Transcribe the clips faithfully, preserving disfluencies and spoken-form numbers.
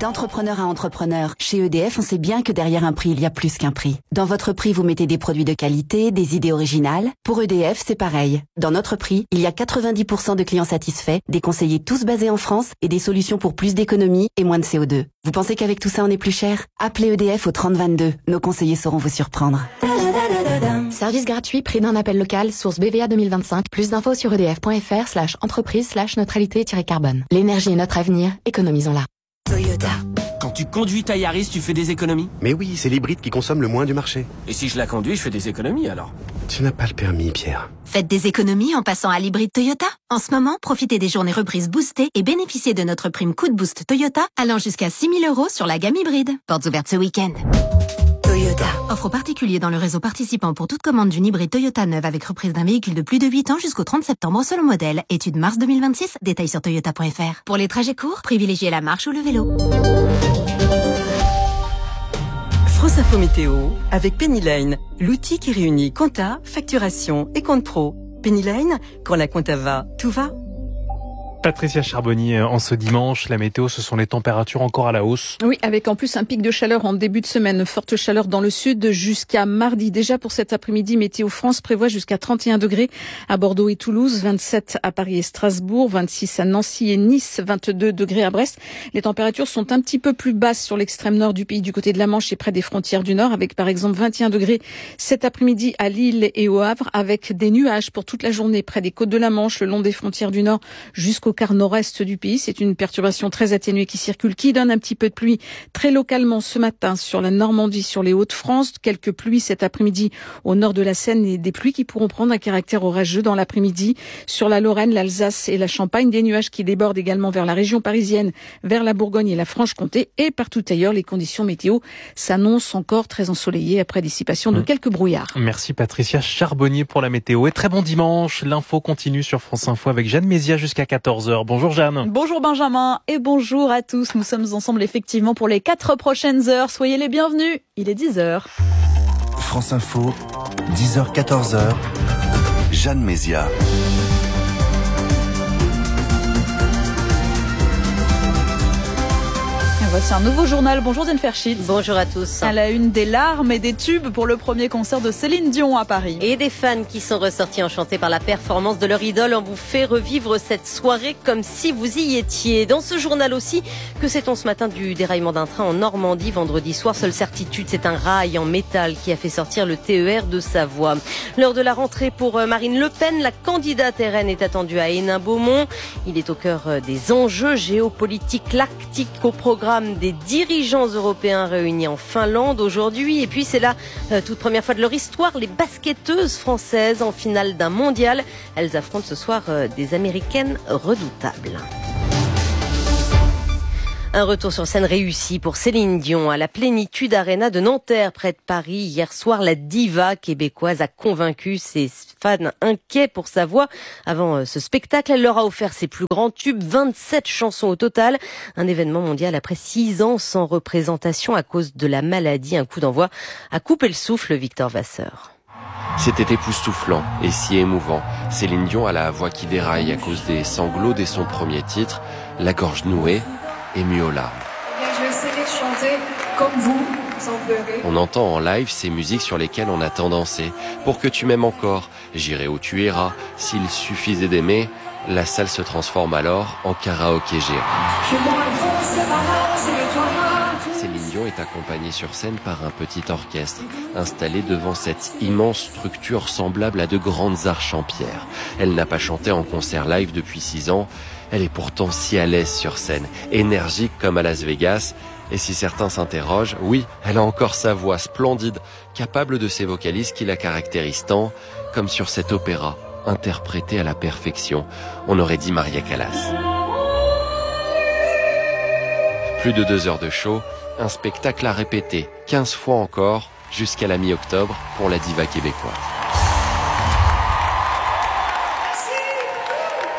D'entrepreneur à entrepreneur, chez E D F, on sait bien que derrière un prix, il y a plus qu'un prix. Dans votre prix, vous mettez des produits de qualité, des idées originales. Pour E D F, c'est pareil. Dans notre prix, il y a quatre-vingt-dix pour cent de clients satisfaits, des conseillers tous basés en France et des solutions pour plus d'économie et moins de C O deux. Vous pensez qu'avec tout ça, on est plus cher? Appelez E D F au trente vingt-deux. Nos conseillers sauront vous surprendre. Service gratuit, prix d'un appel local, source B V A deux mille vingt-cinq. Plus d'infos sur edf.fr slash entreprise slash neutralité-carbone. L'énergie est notre avenir, économisons-la. Toyota. Quand tu conduis ta Yaris, tu fais des économies? Mais oui, c'est l'hybride qui consomme le moins du marché. Et si je la conduis, je fais des économies alors? Tu n'as pas le permis, Pierre. Faites des économies en passant à l'hybride Toyota. En ce moment, profitez des journées reprises boostées et bénéficiez de notre prime coup de boost Toyota allant jusqu'à six mille euros sur la gamme hybride. Portes ouvertes ce week-end. Toyota. Offre aux particuliers dans le réseau participant pour toute commande d'une hybride Toyota neuve avec reprise d'un véhicule de plus de huit ans jusqu'au trente septembre selon modèle. Étude mars deux mille vingt-six. Détails sur toyota point f r. Pour les trajets courts, privilégiez la marche ou le vélo. France Info Météo avec Penny Lane, l'outil qui réunit compta, facturation et compte pro. Penny Lane, quand la compta va, tout va. Patricia Charbonnier, en ce dimanche, la météo, ce sont les températures encore à la hausse. Oui, avec en plus un pic de chaleur en début de semaine. Forte chaleur dans le sud jusqu'à mardi. Déjà pour cet après-midi, Météo France prévoit jusqu'à trente et un degrés à Bordeaux et Toulouse, vingt-sept à Paris et Strasbourg, vingt-six à Nancy et Nice, vingt-deux degrés à Brest. Les températures sont un petit peu plus basses sur l'extrême nord du pays, du côté de la Manche et près des frontières du nord, avec par exemple vingt et un degrés cet après-midi à Lille et au Havre, avec des nuages pour toute la journée près des côtes de la Manche, le long des frontières du nord jusqu'au quart nord-est du pays. C'est une perturbation très atténuée qui circule, qui donne un petit peu de pluie très localement ce matin sur la Normandie, sur les Hauts-de-France. Quelques pluies cet après-midi au nord de la Seine et des pluies qui pourront prendre un caractère orageux dans l'après-midi sur la Lorraine, l'Alsace et la Champagne. Des nuages qui débordent également vers la région parisienne, vers la Bourgogne et la Franche-Comté et partout ailleurs. Les conditions météo s'annoncent encore très ensoleillées après dissipation de quelques brouillards. Merci Patricia Charbonnier pour la météo et très bon dimanche. L'info continue sur France Info avec Jeanne Mézia jusqu'à quatorze heures. Bonjour Jeanne. Bonjour Benjamin et bonjour à tous. Nous sommes ensemble effectivement pour les quatre prochaines heures. Soyez les bienvenus. Il est dix heures. France Info, dix heures quatorze heures. Jeanne Mézia. Voici un nouveau journal. Bonjour Zen Fershid. Bonjour à tous. À la une, des larmes et des tubes pour le premier concert de Céline Dion à Paris. Et des fans qui sont ressortis enchantés par la performance de leur idole. On vous fait revivre cette soirée comme si vous y étiez. Dans ce journal aussi, que sait-on ce matin du déraillement d'un train en Normandie vendredi soir? Seule certitude, c'est un rail en métal qui a fait sortir le T E R de Savoie. L'heure de la rentrée pour Marine Le Pen. La candidate R N est attendue à Hénin-Beaumont. Il est au cœur des enjeux géopolitiques lactiques au programme des dirigeants européens réunis en Finlande aujourd'hui. Et puis c'est la euh, toute première fois de leur histoire, les basketteuses françaises en finale d'un mondial. Elles affrontent ce soir euh, des Américaines redoutables. Un retour sur scène réussi pour Céline Dion à la Plénitude Arena de Nanterre, près de Paris. Hier soir, la diva québécoise a convaincu ses fans inquiets pour sa voix. Avant ce spectacle, elle leur a offert ses plus grands tubes, vingt-sept chansons au total. Un événement mondial après six ans sans représentation à cause de la maladie. Un coup d'envoi a coupé le souffle, Victor Vasseur. C'était époustouflant et si émouvant. Céline Dion a la voix qui déraille à cause des sanglots dès son premier titre, la gorge nouée, ému aux larmes. Je vais essayer de chanter comme vous, sans pleurer. On entend en live ces musiques sur lesquelles on a tant dansé. Pour que tu m'aimes encore, j'irai où tu iras. S'il suffisait d'aimer, la salle se transforme alors en karaoké géant. Céline Dion est accompagnée sur scène par un petit orchestre, installé devant cette immense structure semblable à de grandes arches en pierre. Elle n'a pas chanté en concert live depuis six ans. Elle est pourtant si à l'aise sur scène, énergique comme à Las Vegas. Et si certains s'interrogent, oui, elle a encore sa voix splendide, capable de ces vocalises qui la caractérisent tant, comme sur cet opéra, interprété à la perfection. On aurait dit Maria Callas. Plus de deux heures de show, un spectacle à répéter, quinze fois encore, jusqu'à la mi-octobre pour la diva québécoise.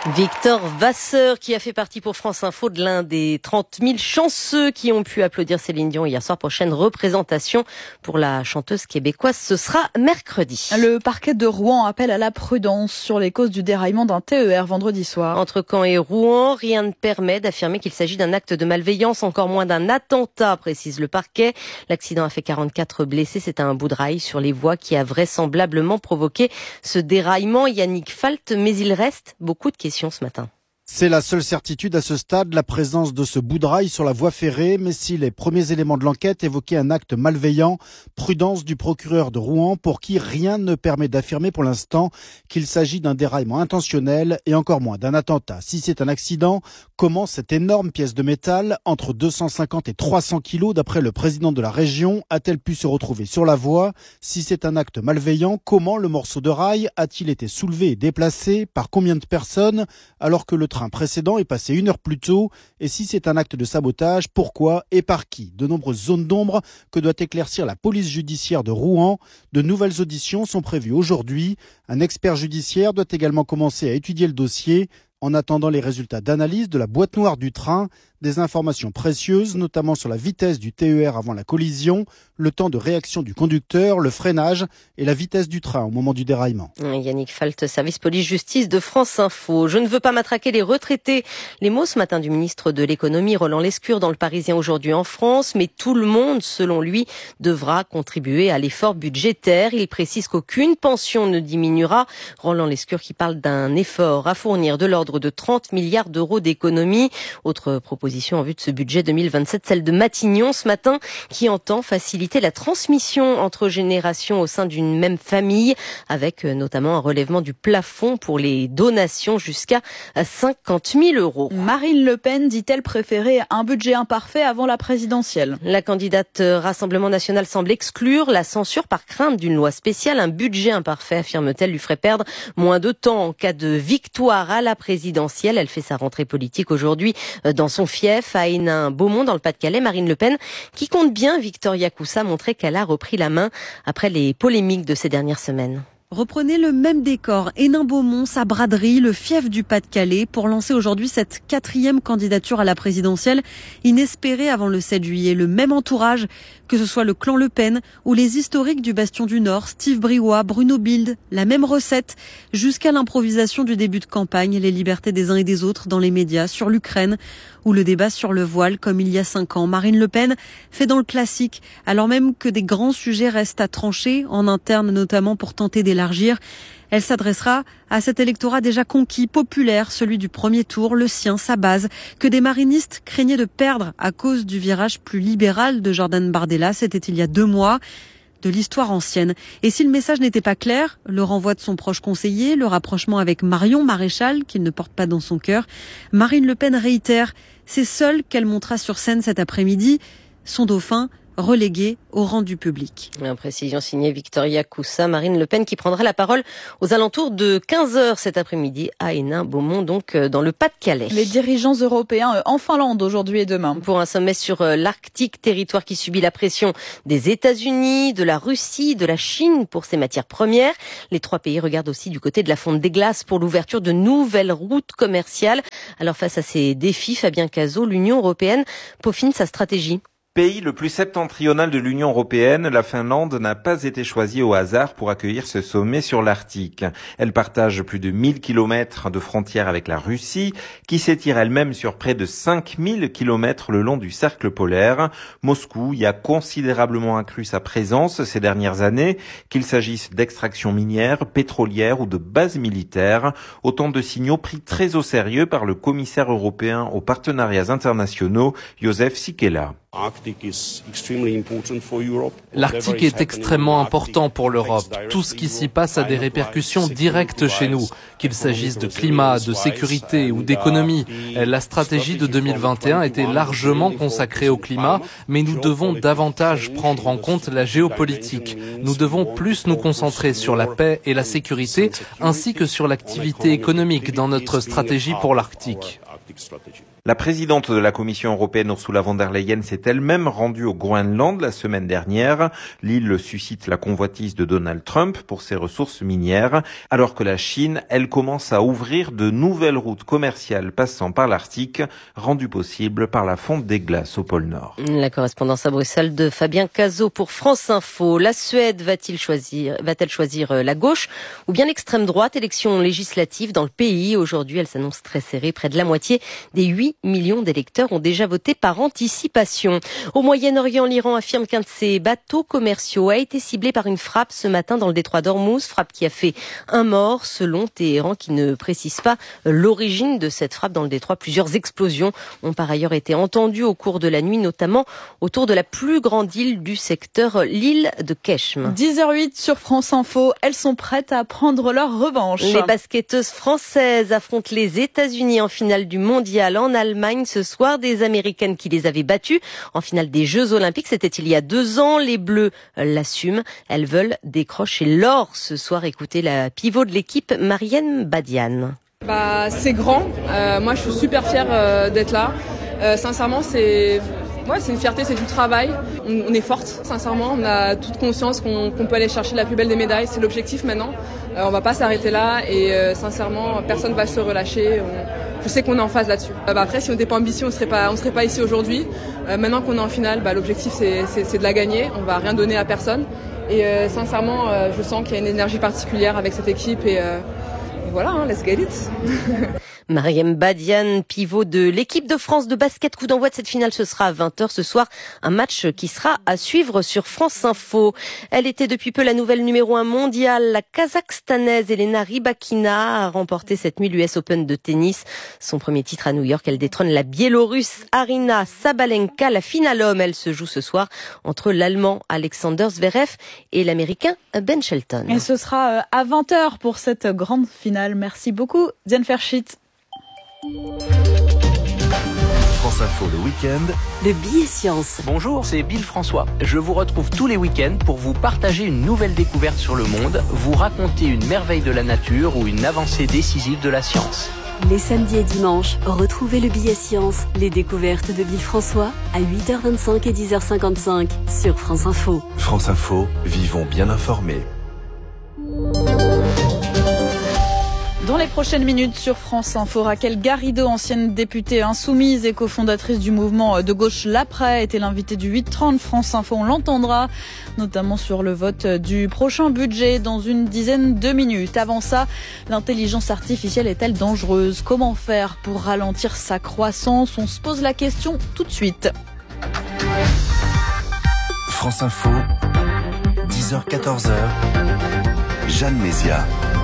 Victor Vasseur qui a fait partie pour France Info de l'un des trente mille chanceux qui ont pu applaudir Céline Dion hier soir. Prochaine représentation pour la chanteuse québécoise, ce sera mercredi. Le parquet de Rouen appelle à la prudence sur les causes du déraillement d'un T E R vendredi soir. Entre Caen et Rouen, rien ne permet d'affirmer qu'il s'agit d'un acte de malveillance, encore moins d'un attentat, précise le parquet. L'accident a fait quarante-quatre blessés. C'est un bout de rail sur les voies qui a vraisemblablement provoqué ce déraillement. Yannick Falt, mais il reste beaucoup de questions ce matin. C'est la seule certitude à ce stade, la présence de ce bout de rail sur la voie ferrée, mais si les premiers éléments de l'enquête évoquaient un acte malveillant, prudence du procureur de Rouen pour qui rien ne permet d'affirmer pour l'instant qu'il s'agit d'un déraillement intentionnel et encore moins d'un attentat. Si c'est un accident, comment cette énorme pièce de métal, entre deux cent cinquante et trois cents kilos d'après le président de la région, a-t-elle pu se retrouver sur la voie? Si c'est un acte malveillant, comment le morceau de rail a-t-il été soulevé et déplacé? Par combien de personnes? Alors que le train précédent est passé une heure plus tôt. Et si c'est un acte de sabotage, pourquoi et par qui? De nombreuses zones d'ombre que doit éclaircir la police judiciaire de Rouen. De nouvelles auditions sont prévues aujourd'hui. Un expert judiciaire doit également commencer à étudier le dossier. En attendant les résultats d'analyse de la boîte noire du train, des informations précieuses, notamment sur la vitesse du T E R avant la collision, le temps de réaction du conducteur, le freinage et la vitesse du train au moment du déraillement. Yannick Falt, service police-justice de France Info. Je ne veux pas matraquer les retraités. Les mots ce matin du ministre de l'économie, Roland Lescure, dans le Parisien aujourd'hui en France. Mais tout le monde, selon lui, devra contribuer à l'effort budgétaire. Il précise qu'aucune pension ne diminuera. Roland Lescure qui parle d'un effort à fournir de l'ordre de trente milliards d'euros d'économies. Autre proposition en vue de ce budget deux mille vingt-sept, celle de Matignon ce matin, qui entend faciliter la transmission entre générations au sein d'une même famille, avec notamment un relèvement du plafond pour les donations jusqu'à cinquante mille euros. Marine Le Pen dit-elle préférer un budget imparfait avant la présidentielle. La candidate Rassemblement National semble exclure la censure par crainte d'une loi spéciale. Un budget imparfait, affirme-t-elle, lui ferait perdre moins de temps en cas de victoire à la présidentielle. Elle fait sa rentrée politique aujourd'hui dans son fief à Hénin-Beaumont dans le Pas-de-Calais. Marine Le Pen, qui compte bien Victoria Coussa, montrait qu'elle a repris la main après les polémiques de ces dernières semaines. Reprenez le même décor, Hénin-Beaumont, sa braderie, le fief du Pas-de-Calais, pour lancer aujourd'hui cette quatrième candidature à la présidentielle, inespérée avant le sept juillet. Le même entourage, que ce soit le clan Le Pen ou les historiques du Bastion du Nord, Steve Briouat, Bruno Bild, la même recette, jusqu'à l'improvisation du début de campagne, les libertés des uns et des autres dans les médias, sur l'Ukraine, ou le débat sur le voile, comme il y a cinq ans. Marine Le Pen fait dans le classique, alors même que des grands sujets restent à trancher, en interne notamment pour tenter d'élargir. Elle s'adressera à cet électorat déjà conquis, populaire, celui du premier tour, le sien, sa base, que des marinistes craignaient de perdre à cause du virage plus libéral de Jordan Bardella. C'était il y a deux mois. De l'histoire ancienne. Et si le message n'était pas clair, le renvoi de son proche conseiller, le rapprochement avec Marion Maréchal, qu'il ne porte pas dans son cœur, Marine Le Pen réitère, c'est seule qu'elle montera sur scène cet après-midi, son dauphin relégué au rang du public. Une précision signée Victoria Coussa. Marine Le Pen qui prendra la parole aux alentours de quinze heures cet après-midi à Hénin-Beaumont, donc dans le Pas-de-Calais. Les dirigeants européens en Finlande aujourd'hui et demain. Pour un sommet sur l'Arctique, territoire qui subit la pression des États-Unis, de la Russie, de la Chine pour ses matières premières. Les trois pays regardent aussi du côté de la fonte des glaces pour l'ouverture de nouvelles routes commerciales. Alors face à ces défis, Fabien Cazot, l'Union européenne peaufine sa stratégie. Pays le plus septentrional de l'Union européenne, la Finlande n'a pas été choisie au hasard pour accueillir ce sommet sur l'Arctique. Elle partage plus de mille kilomètres de frontières avec la Russie, qui s'étire elle-même sur près de cinq mille kilomètres le long du cercle polaire. Moscou y a considérablement accru sa présence ces dernières années, qu'il s'agisse d'extraction minière, pétrolière ou de bases militaires. Autant de signaux pris très au sérieux par le commissaire européen aux partenariats internationaux, Josef Sikela. L'Arctique est extrêmement important pour l'Europe. Tout ce qui s'y passe a des répercussions directes chez nous, qu'il s'agisse de climat, de sécurité ou d'économie. La stratégie de deux mille vingt et un était largement consacrée au climat, mais nous devons davantage prendre en compte la géopolitique. Nous devons plus nous concentrer sur la paix et la sécurité, ainsi que sur l'activité économique dans notre stratégie pour l'Arctique. La présidente de la Commission européenne, Ursula von der Leyen, s'est elle-même rendue au Groenland la semaine dernière. L'île suscite la convoitise de Donald Trump pour ses ressources minières, alors que la Chine, elle, commence à ouvrir de nouvelles routes commerciales passant par l'Arctique, rendues possibles par la fonte des glaces au pôle Nord. La correspondance à Bruxelles de Fabien Cazot pour France Info. La Suède va-t-il choisir, va-t-elle choisir la gauche ou bien l'extrême droite? Élection législative dans le pays. Aujourd'hui, elle s'annonce très serrée. Près de la moitié des huit millions d'électeurs ont déjà voté par anticipation. Au Moyen-Orient, l'Iran affirme qu'un de ses bateaux commerciaux a été ciblé par une frappe ce matin dans le détroit d'Ormuz, frappe qui a fait un mort selon Téhéran, qui ne précise pas l'origine de cette frappe dans le détroit. Plusieurs explosions ont par ailleurs été entendues au cours de la nuit, notamment autour de la plus grande île du secteur, l'île de Keshm. dix heures huit sur France Info, elles sont prêtes à prendre leur revanche. Les basketteuses françaises affrontent les États-Unis en finale du mondial en Allemagne ce soir. Des Américaines qui les avaient battues en finale des Jeux Olympiques. C'était il y a deux ans. Les Bleus l'assument. Elles veulent décrocher l'or ce soir. Écoutez la pivot de l'équipe, Marième Badiane. Bah, c'est grand. Euh, moi, je suis super fière euh, d'être là. Euh, sincèrement, c'est... Ouais, c'est une fierté, c'est du travail. On, on est forte, sincèrement. On a toute conscience qu'on, qu'on peut aller chercher la plus belle des médailles. C'est l'objectif maintenant. Euh, on va pas s'arrêter là et euh, sincèrement, personne va se relâcher. On, je sais qu'on est en phase là-dessus. Euh, bah, après, si on n'était pas ambitieux, on serait pas, on serait pas ici aujourd'hui. Euh, maintenant qu'on est en finale, bah, l'objectif c'est, c'est, c'est de la gagner. On va rien donner à personne. Et euh, sincèrement, euh, je sens qu'il y a une énergie particulière avec cette équipe et, euh, et voilà, hein, let's get it. Marième Badiane, pivot de l'équipe de France de basket. Coup d'envoi de cette finale, ce sera à vingt heures ce soir. Un match qui sera à suivre sur France Info. Elle était depuis peu la nouvelle numéro un mondiale. La Kazakhstanaise Elena Rybakina a remporté cette nuit l'U S Open de tennis. Son premier titre à New York. Elle détrône la Biélorusse Arina Sabalenka. La finale homme, elle se joue ce soir entre l'Allemand Alexander Zverev et l'Américain Ben Shelton. Et ce sera à vingt heures pour cette grande finale. Merci beaucoup, Diane Ferschit. France Info le week-end. Le billet science. Bonjour, c'est Bill François. Je vous retrouve tous les week-ends pour vous partager une nouvelle découverte sur le monde, vous raconter une merveille de la nature ou une avancée décisive de la science. Les samedis et dimanches, retrouvez le billet science, les découvertes de Bill François à huit heures vingt-cinq et dix heures cinquante-cinq sur France Info. France Info, vivons bien informés. Dans les prochaines minutes sur France Info, Raquel Garrido, ancienne députée insoumise et cofondatrice du mouvement de gauche L'Après, était l'invitée du huit trente France Info. On l'entendra notamment sur le vote du prochain budget dans une dizaine de minutes. Avant ça, l'intelligence artificielle est-elle dangereuse? Comment faire pour ralentir sa croissance? On se pose la question tout de suite. France Info, dix heures quatorze heures, Jeanne Mézia.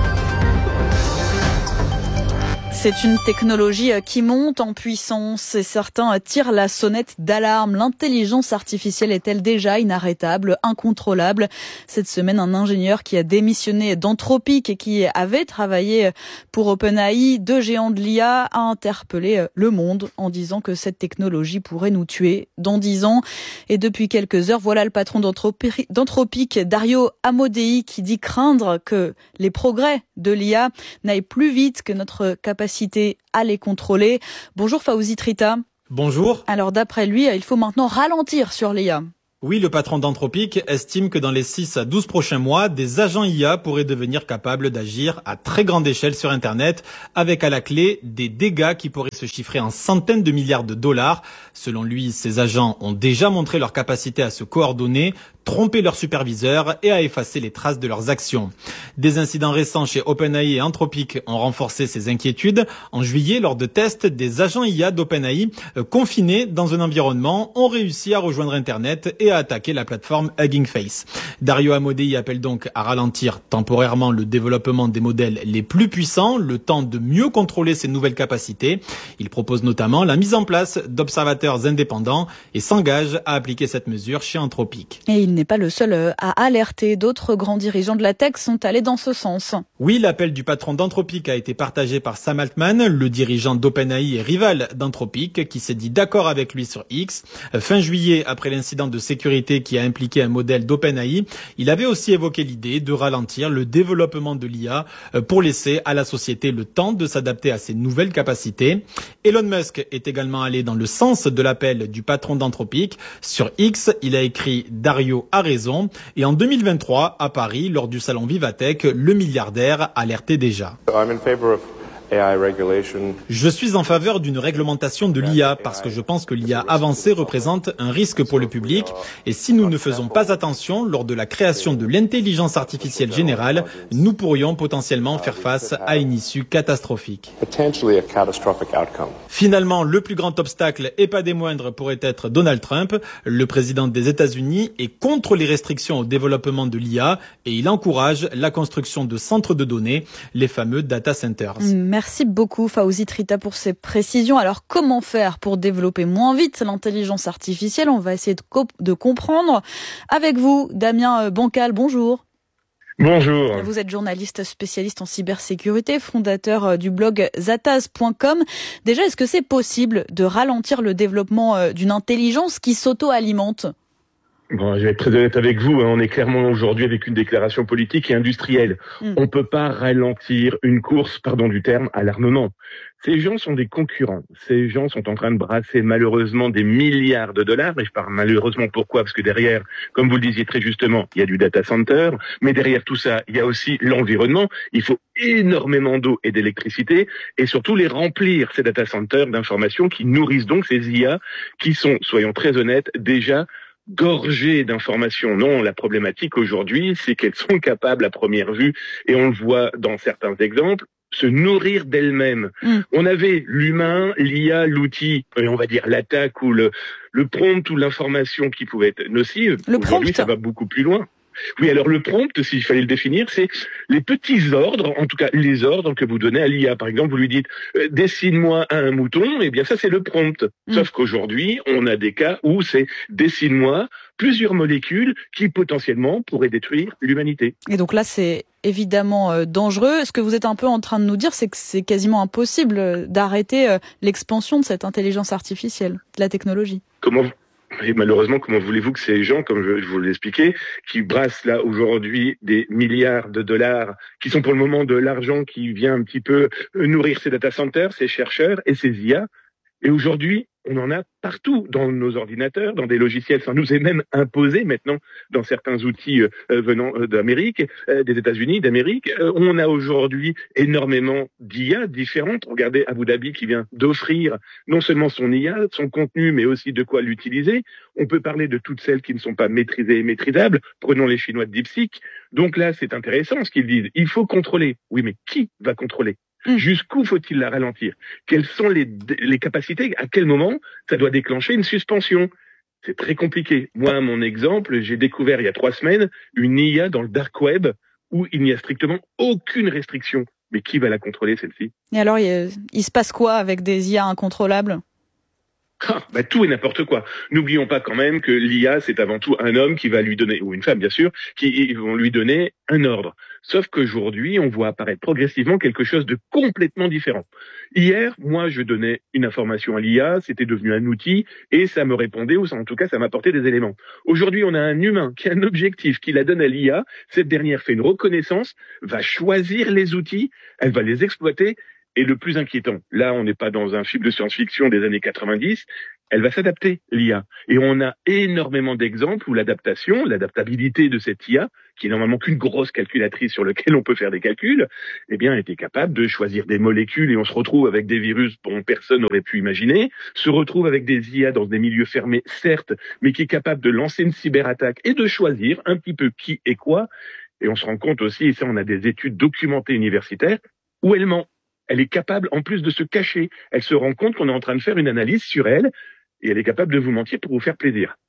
C'est une technologie qui monte en puissance et certains tirent la sonnette d'alarme. L'intelligence artificielle est-elle déjà inarrêtable, incontrôlable? Cette semaine, un ingénieur qui a démissionné d'Anthropic et qui avait travaillé pour OpenAI, deux géants de l'I A, a interpellé le monde en disant que cette technologie pourrait nous tuer dans dix ans. Et depuis quelques heures, voilà le patron d'Anthropic, Dario Amodei, qui dit craindre que les progrès de l'I A n'aillent plus vite que notre capacité à les contrôler. Bonjour Fawzi Trita. Bonjour. Alors d'après lui, il faut maintenant ralentir sur l'I A. Oui, le patron d'Anthropic estime que dans les six à douze prochains mois, des agents I A pourraient devenir capables d'agir à très grande échelle sur Internet, avec à la clé des dégâts qui pourraient se chiffrer en centaines de milliards de dollars. Selon lui, ces agents ont déjà montré leur capacité à se coordonner, tromper leurs superviseurs et à effacer les traces de leurs actions. Des incidents récents chez OpenAI et Anthropic ont renforcé ces inquiétudes. En juillet, lors de tests, des agents I A d'OpenAI euh, confinés dans un environnement ont réussi à rejoindre Internet et à attaquer la plateforme Hugging Face. Dario Amodei appelle donc à ralentir temporairement le développement des modèles les plus puissants, le temps de mieux contrôler ces nouvelles capacités. Il propose notamment la mise en place d'observateurs indépendants et s'engage à appliquer cette mesure chez Anthropic. Et il n'est pas le seul à alerter. D'autres grands dirigeants de la tech sont allés dans ce sens. Oui, l'appel du patron d'Anthropic a été partagé par Sam Altman, le dirigeant d'OpenAI et rival d'Anthropic, qui s'est dit d'accord avec lui sur X. Fin juillet, après l'incident de sécurité qui a impliqué un modèle d'OpenAI, il avait aussi évoqué l'idée de ralentir le développement de l'I A pour laisser à la société le temps de s'adapter à ces nouvelles capacités. Elon Musk est également allé dans le sens de l'appel du patron d'Anthropic. Sur X, il a écrit « Dario a raison » et en deux mille vingt-trois, à Paris, lors du salon Vivatech, le milliardaire alertait déjà. I'm in favor of A I regulation. Je suis en faveur d'une réglementation de l'I A parce que je pense que l'I A avancée représente un risque pour le public et si nous ne faisons pas attention lors de la création de l'intelligence artificielle générale, nous pourrions potentiellement faire face à une issue catastrophique. Finalement, le plus grand obstacle et pas des moindres pourrait être Donald Trump. Le président des États-Unis est contre les restrictions au développement de l'I A et il encourage la construction de centres de données, les fameux data centers. Merci beaucoup Fawzi Trita pour ces précisions. Alors comment faire pour développer moins vite l'intelligence artificielle ? On va essayer de, co- de comprendre. Avec vous, Damien Bancal, bonjour. Bonjour. Vous êtes journaliste spécialiste en cybersécurité, fondateur du blog zataz point com. Déjà, est-ce que c'est possible de ralentir le développement d'une intelligence qui s'auto-alimente ? Bon, je vais être très honnête avec vous, hein, on est clairement aujourd'hui avec une déclaration politique et industrielle. Mmh. On peut pas ralentir une course, pardon du terme, à l'armement. Ces gens sont des concurrents. Ces gens sont en train de brasser malheureusement des milliards de dollars. Et je parle malheureusement pourquoi ? Parce que derrière, comme vous le disiez très justement, il y a du data center. Mais derrière tout ça, il y a aussi l'environnement. Il faut énormément d'eau et d'électricité. Et surtout les remplir, ces data centers, d'informations qui nourrissent donc ces I A qui sont, soyons très honnêtes, déjà gorgées d'informations. Non, la problématique aujourd'hui, c'est qu'elles sont capables à première vue, et on le voit dans certains exemples, se nourrir d'elles-mêmes. Mm. On avait l'humain, l'I A, l'outil, et on va dire l'attaque ou le, le prompt ou l'information qui pouvait être nocive. Le aujourd'hui, prompt. Ça va beaucoup plus loin. Oui, alors le prompt, s'il fallait le définir, c'est les petits ordres, en tout cas les ordres que vous donnez à l'I A. Par exemple, vous lui dites euh, « dessine-moi un mouton », eh bien ça c'est le prompt. Mm. Sauf qu'aujourd'hui, on a des cas où c'est « dessine-moi plusieurs molécules qui potentiellement pourraient détruire l'humanité ». Et donc là, c'est évidemment euh, dangereux. Ce que vous êtes un peu en train de nous dire, c'est que c'est quasiment impossible d'arrêter euh, l'expansion de cette intelligence artificielle, de la technologie. Comment vous Et malheureusement, comment voulez-vous que ces gens, comme je vous l'expliquais, qui brassent là aujourd'hui des milliards de dollars, qui sont pour le moment de l'argent qui vient un petit peu nourrir ces data centers, ces chercheurs et ces I A, et aujourd'hui, on en a partout dans nos ordinateurs, dans des logiciels. Ça nous est même imposé maintenant dans certains outils euh, venant euh, d'Amérique, euh, des États-Unis, d'Amérique. Euh, on a aujourd'hui énormément d'I A différentes. Regardez Abu Dhabi qui vient d'offrir non seulement son I A, son contenu, mais aussi de quoi l'utiliser. On peut parler de toutes celles qui ne sont pas maîtrisées et maîtrisables. Prenons les Chinois de DeepSeek. Donc là, c'est intéressant ce qu'ils disent. Il faut contrôler. Oui, mais qui va contrôler ? Jusqu'où faut-il la ralentir ? Quelles sont les, les capacités ? À quel moment ça doit déclencher une suspension ? C'est très compliqué. Moi, mon exemple, j'ai découvert il y a trois semaines une I A dans le dark web où il n'y a strictement aucune restriction. Mais qui va la contrôler, celle-ci ? Et alors, il, il se passe quoi avec des I A incontrôlables ? Ah, bah tout et n'importe quoi. N'oublions pas quand même que l'I A, c'est avant tout un homme qui va lui donner, ou une femme bien sûr, qui vont lui donner un ordre. Sauf qu'aujourd'hui, on voit apparaître progressivement quelque chose de complètement différent. Hier, moi, je donnais une information à l'I A, c'était devenu un outil, et ça me répondait, ou en tout cas, ça m'apportait des éléments. Aujourd'hui, on a un humain qui a un objectif, qui la donne à l'I A, cette dernière fait une reconnaissance, va choisir les outils, elle va les exploiter. Et le plus inquiétant, là, on n'est pas dans un film de science-fiction des années quatre-vingt-dix, elle va s'adapter, l'I A. Et on a énormément d'exemples où l'adaptation, l'adaptabilité de cette I A, qui est normalement qu'une grosse calculatrice sur laquelle on peut faire des calculs, eh bien, était capable de choisir des molécules et on se retrouve avec des virus dont personne n'aurait pu imaginer, se retrouve avec des I A dans des milieux fermés, certes, mais qui est capable de lancer une cyberattaque et de choisir un petit peu qui et quoi. Et on se rend compte aussi, et ça, on a des études documentées universitaires, où elle ment. Elle est capable, en plus de se cacher, elle se rend compte qu'on est en train de faire une analyse sur elle, et elle est capable de vous mentir pour vous faire plaisir.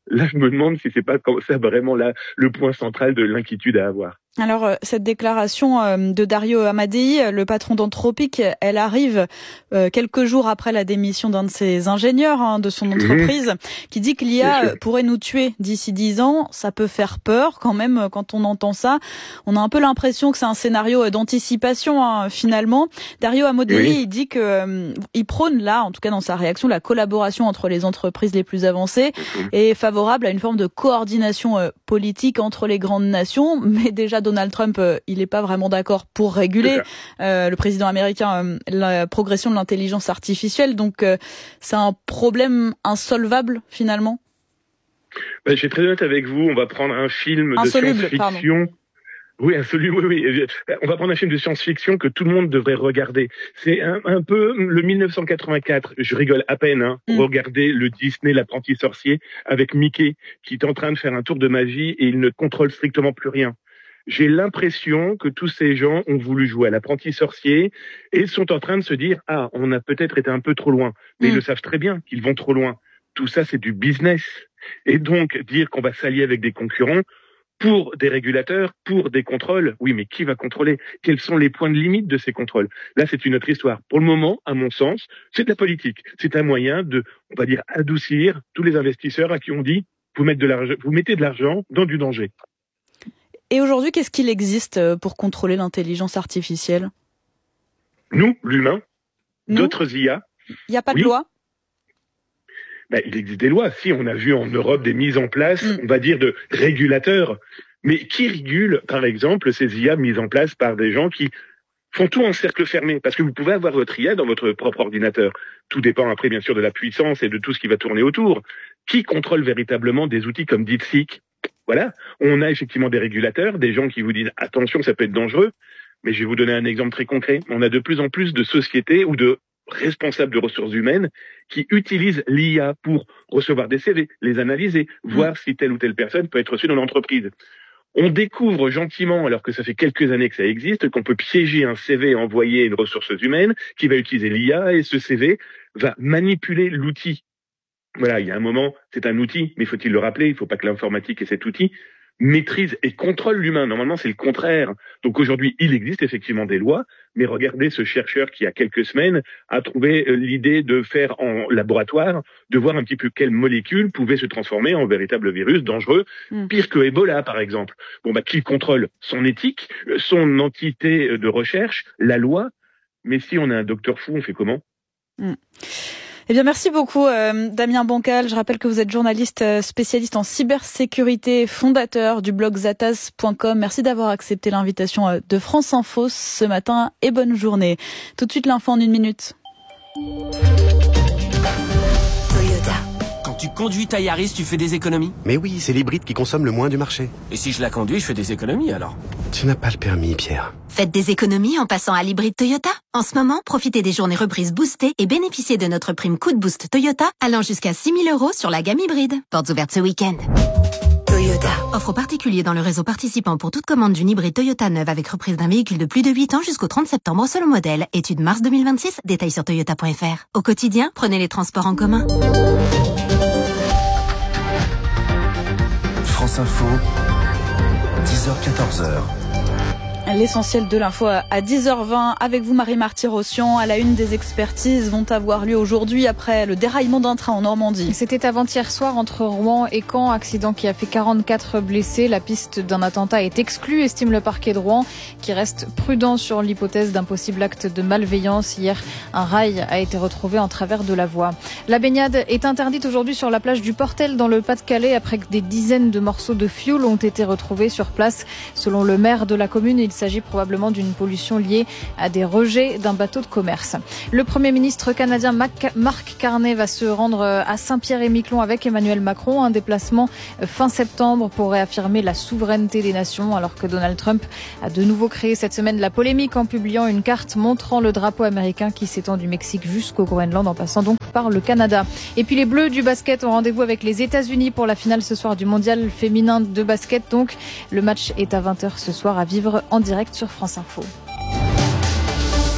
Là, je me demande si c'est pas comme ça vraiment là le point central de l'inquiétude à avoir. Alors, cette déclaration de Dario Amodei, le patron d'Anthropic, elle arrive quelques jours après la démission d'un de ses ingénieurs, hein, de son entreprise, mmh. qui dit que l'I A pourrait nous tuer d'ici dix ans. Ça peut faire peur quand même quand on entend ça. On a un peu l'impression que c'est un scénario d'anticipation, hein, finalement. Dario Amodei, oui. il dit que euh, il prône là, en tout cas dans sa réaction, la collaboration entre les entreprises les plus avancées mmh. et est favorable à une forme de coordination euh, politique entre les grandes nations, mais déjà Donald Trump, euh, il n'est pas vraiment d'accord pour réguler, euh, le président américain, euh, la progression de l'intelligence artificielle. Donc, euh, c'est un problème insolvable, finalement. Ben, je suis très honnête avec vous. On va prendre un film Insoluble, de science-fiction. Pardon. Oui, absolument, oui, oui. On va prendre un film de science-fiction que tout le monde devrait regarder. C'est un, un peu le mille neuf cent quatre-vingt-quatre. Je rigole à peine, hein. Mm. Regardez le Disney, l'apprenti sorcier, avec Mickey, qui est en train de faire un tour de magie et il ne contrôle strictement plus rien. J'ai l'impression que tous ces gens ont voulu jouer à l'apprenti sorcier et sont en train de se dire « Ah, on a peut-être été un peu trop loin ». Mais mmh. ils le savent très bien qu'ils vont trop loin. Tout ça, c'est du business. Et donc, dire qu'on va s'allier avec des concurrents pour des régulateurs, pour des contrôles, oui, mais qui va contrôler? Quels sont les points de limite de ces contrôles? Là, c'est une autre histoire. Pour le moment, à mon sens, c'est de la politique. C'est un moyen de, on va dire, adoucir tous les investisseurs à qui on dit « Vous mettez de l'argent, vous mettez de l'argent dans du danger ». Et aujourd'hui, qu'est-ce qu'il existe pour contrôler l'intelligence artificielle? Nous, l'humain, Nous d'autres I A. Il n'y a pas oui. de loi? Ben, il existe des lois. Si, on a vu en Europe des mises en place, mm. on va dire, de régulateurs. Mais qui régule, par exemple, ces I A mises en place par des gens qui font tout en cercle fermé? Parce que vous pouvez avoir votre I A dans votre propre ordinateur. Tout dépend après, bien sûr, de la puissance et de tout ce qui va tourner autour. Qui contrôle véritablement des outils comme DeepSeek? Voilà, on a effectivement des régulateurs, des gens qui vous disent « attention, ça peut être dangereux », mais je vais vous donner un exemple très concret. On a de plus en plus de sociétés ou de responsables de ressources humaines qui utilisent l'I A pour recevoir des C V, les analyser, mmh. voir si telle ou telle personne peut être reçue dans l'entreprise. On découvre gentiment, alors que ça fait quelques années que ça existe, qu'on peut piéger un C V envoyé à une ressource humaine qui va utiliser l'I A et ce C V va manipuler l'outil. Voilà, il y a un moment, c'est un outil, mais faut-il le rappeler, il ne faut pas que l'informatique et cet outil maîtrise et contrôle l'humain. Normalement, c'est le contraire. Donc aujourd'hui, il existe effectivement des lois, mais regardez ce chercheur qui, il y a quelques semaines, a trouvé l'idée de faire en laboratoire, de voir un petit peu quelles molécules pouvaient se transformer en véritable virus dangereux, mmh. pire que Ebola, par exemple. Bon, bah, qui contrôle son éthique, son entité de recherche, la loi? Mais si on a un docteur fou, on fait comment? mmh. Eh bien, merci beaucoup, euh, Damien Bancal. Je rappelle que vous êtes journaliste spécialiste en cybersécurité, fondateur du blog zataz point com. Merci d'avoir accepté l'invitation de France Info ce matin et bonne journée. Tout de suite, l'info en une minute. Toyota. Quand tu conduis ta Yaris, tu fais des économies? Mais oui, c'est l'hybride qui consomme le moins du marché. Et si je la conduis, je fais des économies alors? Tu n'as pas le permis, Pierre. Faites des économies en passant à l'hybride Toyota. En ce moment, profitez des journées reprises boostées et bénéficiez de notre prime coup de boost Toyota allant jusqu'à six mille euros sur la gamme hybride. Portes ouvertes ce week-end. Toyota. Offre aux particuliers dans le réseau participant pour toute commande d'une hybride Toyota neuve avec reprise d'un véhicule de plus de huit ans jusqu'au trente septembre selon modèle. Étude mars deux mille vingt-six. Détails sur toyota point f r. Au quotidien, prenez les transports en commun. France Info, dix heures quatorze heures. L'essentiel de l'info à dix heures vingt avec vous Marie Marty-Rossian. À la une, des expertises vont avoir lieu aujourd'hui après le déraillement d'un train en Normandie. C'était avant-hier soir entre Rouen et Caen, accident qui a fait quarante-quatre blessés. La piste d'un attentat est exclue, estime le parquet de Rouen, qui reste prudent sur l'hypothèse d'un possible acte de malveillance. Hier, un rail a été retrouvé en travers de la voie. La baignade est interdite aujourd'hui sur la plage du Portel dans le Pas-de-Calais après que des dizaines de morceaux de fioul ont été retrouvés sur place. Selon le maire de la commune, il s'agit probablement d'une pollution liée à des rejets d'un bateau de commerce. Le Premier ministre canadien Mark Carney va se rendre à Saint-Pierre-et-Miquelon avec Emmanuel Macron, un déplacement fin septembre pour réaffirmer la souveraineté des nations, alors que Donald Trump a de nouveau créé cette semaine la polémique en publiant une carte montrant le drapeau américain qui s'étend du Mexique jusqu'au Groenland en passant donc par le Canada. Et puis les Bleus du basket ont rendez-vous avec les États-Unis pour la finale ce soir du mondial féminin de basket. Donc le match est à vingt heures ce soir à vivre en direct sur France Info.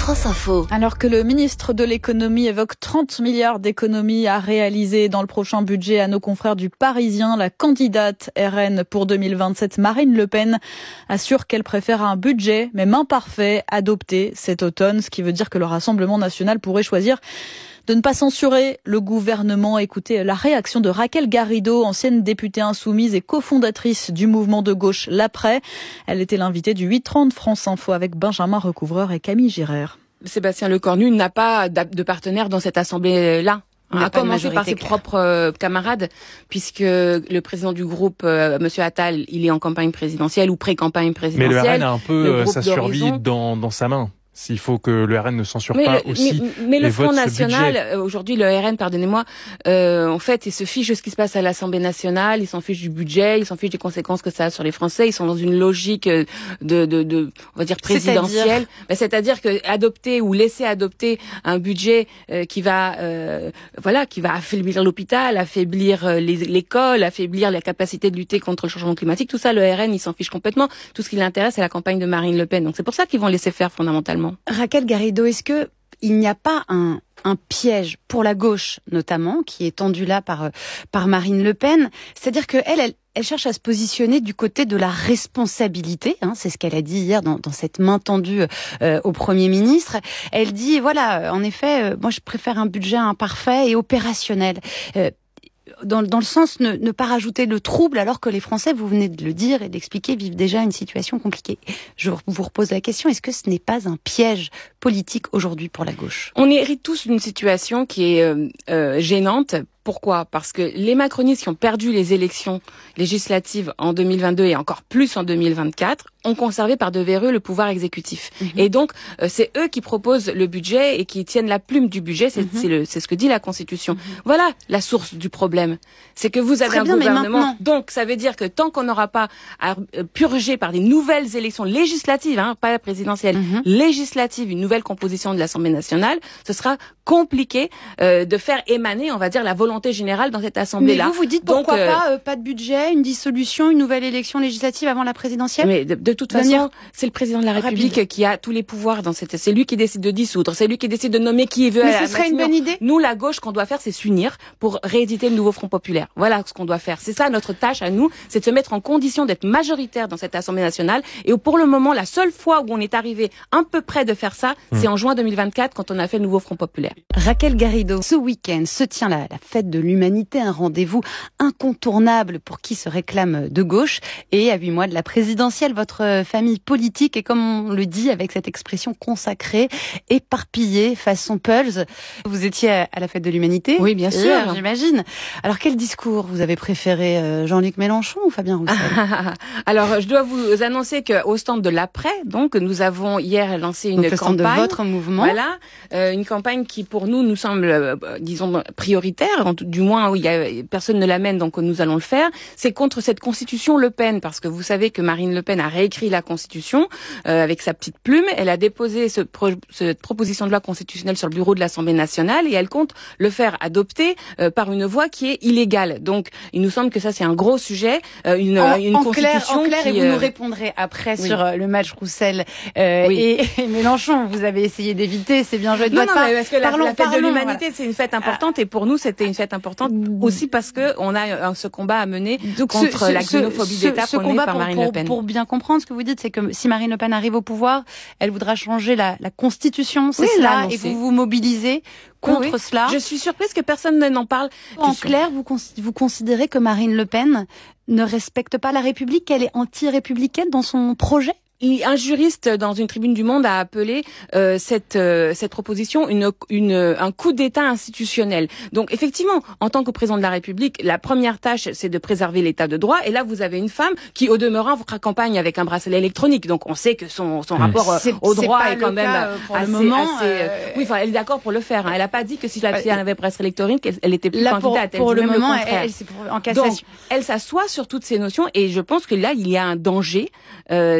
France Info. Alors que le ministre de l'économie évoque trente milliards d'économies à réaliser dans le prochain budget à nos confrères du Parisien, la candidate R N pour deux mille vingt-sept, Marine Le Pen, assure qu'elle préfère un budget, même imparfait, adopté cet automne, ce qui veut dire que le Rassemblement national pourrait choisir de ne pas censurer le gouvernement. Écoutez la réaction de Raquel Garrido, ancienne députée insoumise et cofondatrice du mouvement de gauche L'Après. Elle était l'invitée du huit trente France Info avec Benjamin Recouvreur et Camille Girard. Sébastien Lecornu n'a pas de partenaire dans cette assemblée-là. À commencer par ses claire. propres euh, camarades, puisque le président du groupe, euh, Monsieur Attal, il est en campagne présidentielle ou pré-campagne présidentielle. Mais le R N a un peu sa survie dans, dans sa main. S'il faut que le R N ne censure mais pas le, aussi mais, mais les le Front votes National, aujourd'hui le R N, pardonnez-moi, euh, en fait, il se fiche de ce qui se passe à l'Assemblée nationale, il s'en fiche du budget, il s'en fiche des conséquences que ça a sur les Français. Ils sont dans une logique de, de, de on va dire présidentielle. C'est-à-dire, ben, c'est-à-dire que adopter ou laisser adopter un budget euh, qui va, euh, voilà, qui va affaiblir l'hôpital, affaiblir euh, les, l'école, affaiblir la capacité de lutter contre le changement climatique. Tout ça, le R N, il s'en fiche complètement. Tout ce qui l'intéresse, c'est la campagne de Marine Le Pen. Donc c'est pour ça qu'ils vont laisser faire fondamentalement. Raquel Garrido, est-ce que il n'y a pas un, un piège pour la gauche, notamment, qui est tendu là par, par Marine Le Pen? C'est-à-dire que elle, elle, elle cherche à se positionner du côté de la responsabilité, hein, c'est ce qu'elle a dit hier dans, dans cette main tendue euh, au Premier ministre. Elle dit, voilà, en effet, euh, moi je préfère un budget imparfait et opérationnel. Euh, Dans, dans le sens ne, ne pas rajouter le trouble alors que les Français, vous venez de le dire et de l'expliquer, vivent déjà une situation compliquée. Je vous repose la question, est-ce que ce n'est pas un piège politique aujourd'hui pour la gauche? On hérite tous d'une situation qui est euh, euh, gênante. Pourquoi ? Parce que les macronistes qui ont perdu les élections législatives en deux mille vingt-deux et encore plus en deux mille vingt-quatre ont conservé par devers eux le pouvoir exécutif. Mmh. Et donc, euh, c'est eux qui proposent le budget et qui tiennent la plume du budget. C'est, mmh. c'est, le, c'est ce que dit la Constitution. Mmh. Voilà la source du problème. C'est que vous avez Très un bien, gouvernement. Donc, ça veut dire que tant qu'on n'aura pas à purger par des nouvelles élections législatives, hein, pas présidentielles, mmh. législatives, une nouvelle composition de l'Assemblée nationale, ce sera compliqué euh, de faire émaner, on va dire, la volonté générale dans cette assemblée-là. Mais vous, vous dites pourquoi Donc, euh, pas, euh, pas de budget, une dissolution, une nouvelle élection législative avant la présidentielle? Mais de, de toute façon, manière... c'est le président de la République Rapide. qui a tous les pouvoirs dans cette. C'est lui qui décide de dissoudre, c'est lui qui décide de nommer qui il veut. Mais à ce serait une bonne idée. Nous, la gauche, ce qu'on doit faire, c'est s'unir pour rééditer le nouveau Front populaire. Voilà ce qu'on doit faire. C'est ça notre tâche à nous, c'est de se mettre en condition d'être majoritaire dans cette Assemblée nationale. Et pour le moment, la seule fois où on est arrivé un peu près de faire ça, mmh. c'est en juin deux mille vingt-quatre quand on a fait le nouveau Front populaire. Raquel Garrido, ce week-end se tient la, la fête de l'humanité, un rendez-vous incontournable pour qui se réclame de gauche. Et à huit mois de la présidentielle, votre famille politique est, comme on le dit avec cette expression consacrée, éparpillée façon Pulse. Vous étiez à la fête de l'humanité? Oui, bien sûr. Hier, j'imagine. Alors, quel discours vous avez préféré, Jean-Luc Mélenchon ou Fabien Roussel? Alors, je dois vous annoncer qu'au stand de l'après, donc, nous avons hier lancé une donc, le campagne. Stand de votre mouvement. Voilà. Euh, une campagne qui, pour nous, nous semble, euh, disons, prioritaire, du moins où il y a, personne ne l'amène, donc nous allons le faire. C'est contre cette constitution Le Pen, parce que vous savez que Marine Le Pen a réécrit la constitution euh, avec sa petite plume. Elle a déposé ce pro- cette proposition de loi constitutionnelle sur le bureau de l'Assemblée nationale et elle compte le faire adopter euh, par une voie qui est illégale. Donc, il nous semble que ça, c'est un gros sujet, euh, une, en, une en constitution clair, en clair, qui, et vous euh... nous répondrez après oui. sur euh, le match Roussel euh, oui. et, et Mélenchon. Vous avez essayé d'éviter, c'est bien joué de non, votre non, part. Mais parce que la, parlons, la fête parlons, de l'humanité, voilà. c'est une fête importante et pour nous, c'était une fête importante aussi parce que on a ce combat à mener Donc contre ce, ce, la xénophobie ce, d'État ce prônée par pour, Marine pour, Le Pen. Pour bien comprendre ce que vous dites, c'est que si Marine Le Pen arrive au pouvoir, elle voudra changer la, la Constitution, c'est oui, cela, et vous vous mobilisez contre oui, oui. cela. Je suis surprise que personne n'en parle. En clair, vous, vous considérez que Marine Le Pen ne respecte pas la République, qu'elle est anti-républicaine dans son projet? Un juriste dans une tribune du Monde a appelé euh, cette euh, cette proposition une une un coup d'État institutionnel. Donc effectivement, en tant que président de la République, la première tâche c'est de préserver l'État de droit. Et là, vous avez une femme qui, au demeurant, fera campagne avec un bracelet électronique. Donc on sait que son son rapport euh, au droit est, est quand même cas, pour assez, le moment. Assez, euh... Oui, enfin, elle est d'accord pour le faire. Hein. Elle a pas dit que si la fille avait un bracelet électronique, elle, elle était plus là, candidate. Pour, pour elle le moment, le elle, elle c'est pour, en cassation. Donc, elle s'assoit sur toutes ces notions. Et je pense que là, il y a un danger. Euh, et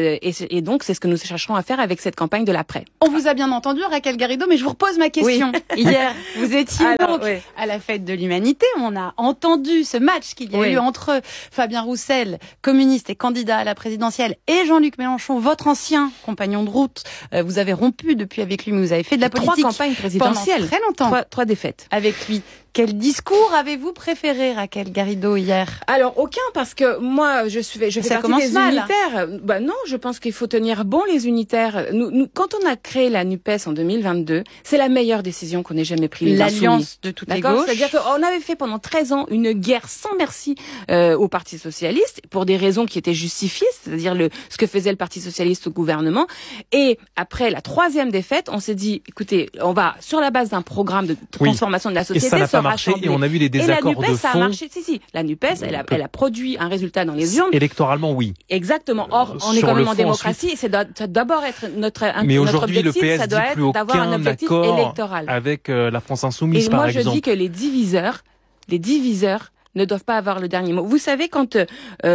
Et donc, c'est ce que nous chercherons à faire avec cette campagne de l'après. On vous a bien entendu, Raquel Garrido, mais je vous repose ma question. Oui. Hier, vous étiez Alors, donc oui. à la Fête de l'Humanité. On a entendu ce match qu'il y a oui. eu entre Fabien Roussel, communiste et candidat à la présidentielle, et Jean-Luc Mélenchon, votre ancien compagnon de route. Vous avez rompu depuis avec lui, mais vous avez fait de la politique trois campagnes présidentielles, pendant très longtemps. Trois, trois défaites. Avec lui. Quel discours avez-vous préféré, Raquel Garrido, hier? Alors, aucun, parce que moi, je suis, je fais ça partie des mal. unitaires. Bah non, je pense qu'il faut tenir bon les unitaires. Nous, nous, quand on a créé la NUPES en deux mille vingt-deux, c'est la meilleure décision qu'on ait jamais prise. L'alliance de toutes les gauches. C'est-à-dire qu'on avait fait pendant treize ans une guerre sans merci euh, au Parti Socialiste, pour des raisons qui étaient justifiées, c'est-à-dire le, ce que faisait le Parti Socialiste au gouvernement. Et après la troisième défaite, on s'est dit, écoutez, on va, sur la base d'un programme de transformation oui. de la société, et ça n'a pas marché, et on a vu des désaccords de fond. Et la NUPES, ça a marché. Si, si. La NUPES, elle a, elle a produit un résultat dans les urnes. Électoralement, oui. Exactement. Or, on est quand même en démocratie, et ça doit d'abord être notre, Mais notre aujourd'hui, objectif, le P S ça doit dit être plus d'avoir un objectif électoral. Avec euh, la France Insoumise, et par moi, exemple. Et moi, je dis que les diviseurs, les diviseurs, ne doivent pas avoir le dernier mot. Vous savez, quand euh,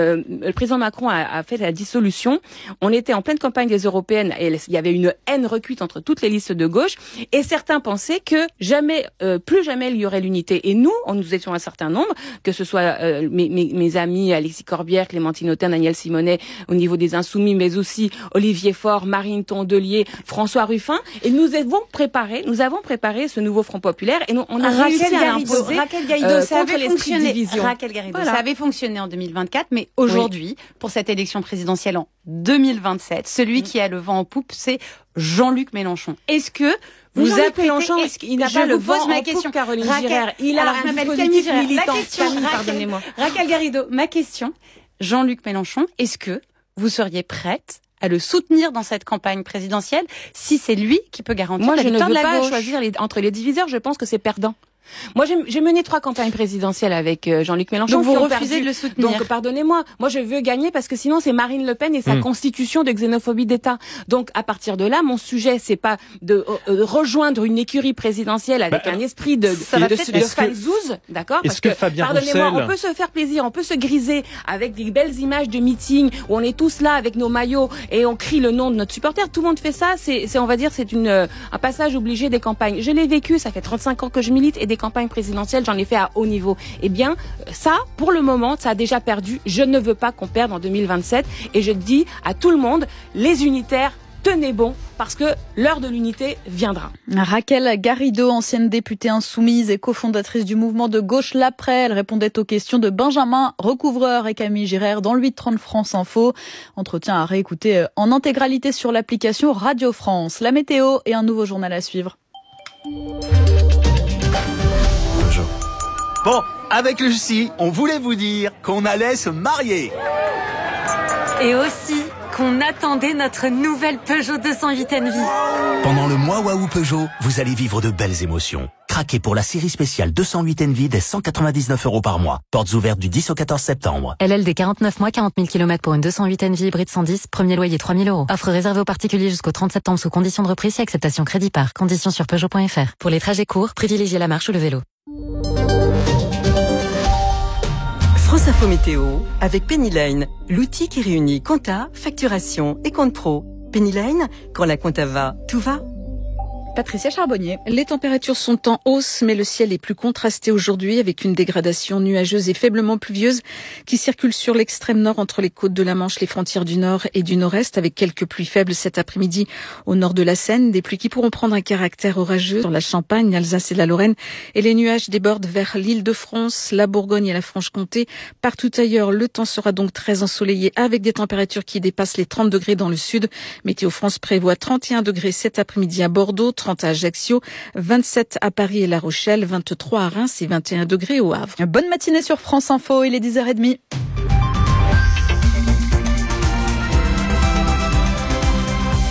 le président Macron a, a fait la dissolution, on était en pleine campagne des européennes et il y avait une haine recuite entre toutes les listes de gauche et certains pensaient que jamais, euh, plus jamais il y aurait l'unité. Et nous, on nous étions un certain nombre, que ce soit euh, mes, mes, mes amis Alexis Corbière, Clémentine Autain, Daniel Simonet au niveau des Insoumis, mais aussi Olivier Faure, Marine Tondelier, François Ruffin. Et nous avons préparé, nous avons préparé ce nouveau Front populaire et nous, on a Raquel réussi à Garrido, l'imposer Raquel Garrido, euh, ça contre avait l'esprit de division. Raquel Garrido, voilà. Ça avait fonctionné en deux mille vingt-quatre, mais aujourd'hui, oui. pour cette élection présidentielle en deux mille vingt-sept, celui mmh. qui a le vent en poupe, c'est Jean-Luc Mélenchon. Est-ce que vous Jean-Luc apprêtez, Mélenchon, il n'a pas le vent pose ma en question. poupe, Caroline Raquel, Girard. Il a alors, un dispositif militant. La question, Camille, Raquel, pardonnez-moi. Raquel Garrido, ma question, Jean-Luc Mélenchon, est-ce que vous seriez prête à le soutenir dans cette campagne présidentielle si c'est lui qui peut garantir Moi, la je ne victoire veux de la pas gauche. choisir les, entre les diviseurs, je pense que c'est perdant. Moi, j'ai, j'ai mené trois campagnes présidentielles avec euh, Jean-Luc Mélenchon. Donc vous qui ont refusez perdu. de le soutenir. Donc pardonnez-moi, moi je veux gagner parce que sinon c'est Marine Le Pen et sa mmh. constitution de xénophobie d'État. Donc à partir de là, mon sujet c'est pas de euh, rejoindre une écurie présidentielle avec bah, un esprit de ça de, va de, de, de fanzouze, d'accord? Parce que, que Fabien pardonnez-moi, Roussel... on peut se faire plaisir, on peut se griser avec des belles images de meeting où on est tous là avec nos maillots et on crie le nom de notre supporter. Tout le monde fait ça. C'est, c'est on va dire, c'est une euh, un passage obligé des campagnes. Je l'ai vécu, ça fait trente-cinq ans que je milite et des campagnes présidentielles, j'en ai fait à haut niveau. Eh bien, ça, pour le moment, ça a déjà perdu. Je ne veux pas qu'on perde en deux mille vingt-sept. Et je dis à tout le monde, les unitaires, tenez bon, parce que l'heure de l'unité viendra. Raquel Garrido, ancienne députée insoumise et cofondatrice du mouvement de gauche L'Après, elle répondait aux questions de Benjamin Recouvreur et Camille Girard dans le huit trente France Info. Entretien à réécouter en intégralité sur l'application Radio France. La météo et un nouveau journal à suivre. Bon, avec Lucie, on voulait vous dire qu'on allait se marier. Et aussi qu'on attendait notre nouvelle Peugeot deux cent huit Envy. Pendant le mois Waouh Peugeot, vous allez vivre de belles émotions. Craquez pour la série spéciale deux cent huit Envy dès cent quatre-vingt-dix-neuf euros par mois. Portes ouvertes du dix au quatorze septembre. L L D quarante-neuf mois, quarante mille kilomètres pour une deux cent huit Envy hybride cent dix, premier loyer trois mille euros. Offre réservée aux particuliers jusqu'au trente septembre sous conditions de reprise et acceptation crédit par. Conditions sur Peugeot point F R. Pour les trajets courts, privilégiez la marche ou le vélo. France Info Météo avec Pennyline, l'outil qui réunit compta, facturation et compte pro. Pennyline, quand la compta va, tout va. Patricia Charbonnier. Les températures sont en hausse, mais le ciel est plus contrasté aujourd'hui avec une dégradation nuageuse et faiblement pluvieuse qui circule sur l'extrême nord entre les côtes de la Manche, les frontières du nord et du nord-est avec quelques pluies faibles cet après-midi au nord de la Seine. Des pluies qui pourront prendre un caractère orageux sur la Champagne, l'Alsace et la Lorraine. Et les nuages débordent vers l'Île-de-France, la Bourgogne et la Franche-Comté. Partout ailleurs, le temps sera donc très ensoleillé avec des températures qui dépassent les trente degrés dans le sud. Météo France prévoit trente et un degrés cet après-midi à Bordeaux, trente à Ajaccio, vingt-sept à Paris et La Rochelle, vingt-trois à Reims et vingt et un degrés au Havre. Bonne matinée sur France Info, il est dix heures trente.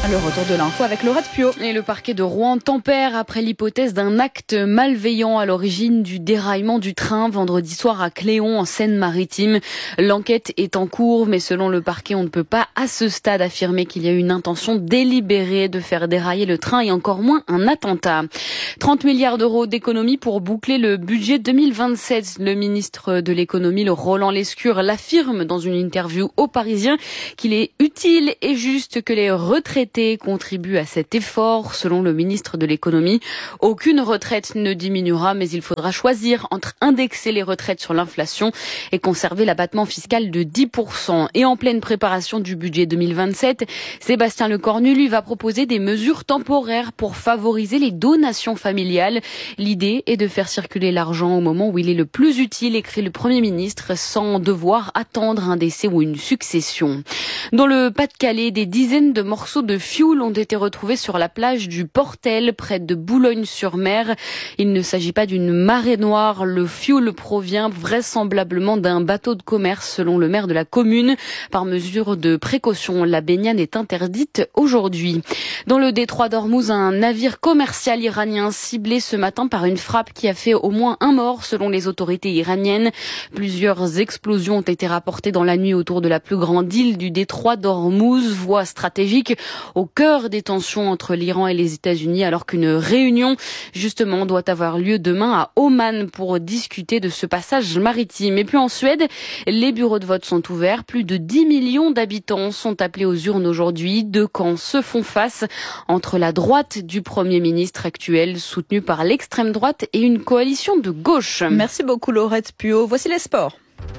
Le retour de l'info avec Laurette Pio. Et le parquet de Rouen tempère après l'hypothèse d'un acte malveillant à l'origine du déraillement du train vendredi soir à Cléon en Seine-Maritime. L'enquête est en cours, mais selon le parquet, on ne peut pas à ce stade affirmer qu'il y a eu une intention délibérée de faire dérailler le train et encore moins un attentat. trente milliards d'euros d'économies pour boucler le budget deux mille vingt-sept. Le ministre de l'économie, le Roland Lescure, l'affirme dans une interview aux Parisiens qu'il est utile et juste que les retraités contribuent à cet effort. Selon le ministre de l'économie, aucune retraite ne diminuera, mais il faudra choisir entre indexer les retraites sur l'inflation et conserver l'abattement fiscal de dix pour cent. Et en pleine préparation du budget deux mille vingt-sept, Sébastien Lecornu, lui, va proposer des mesures temporaires pour favoriser les donations familiales. L'idée est de faire circuler l'argent au moment où il est le plus utile, écrit le Premier ministre, sans devoir attendre un décès ou une succession. Dans le Pas-de-Calais, des dizaines de morceaux de fioul ont été retrouvés sur la plage du Portel, près de Boulogne-sur-Mer. Il ne s'agit pas d'une marée noire. Le fioul provient vraisemblablement d'un bateau de commerce, selon le maire de la commune. Par mesure de précaution, la baignade est interdite aujourd'hui. Dans le détroit d'Ormuz, un navire commercial iranien ciblé ce matin par une frappe qui a fait au moins un mort, selon les autorités iraniennes. Plusieurs explosions ont été rapportées dans la nuit autour de la plus grande île du détroit d'Ormuz, voie stratégique au cœur des tensions entre l'Iran et les États-Unis, alors qu'une réunion, justement, doit avoir lieu demain à Oman pour discuter de ce passage maritime. Et puis en Suède, les bureaux de vote sont ouverts. Plus de dix millions d'habitants sont appelés aux urnes aujourd'hui. Deux camps se font face entre la droite du Premier ministre actuel, soutenue par l'extrême droite, et une coalition de gauche. Merci beaucoup Laurette Puot. Voici les sports.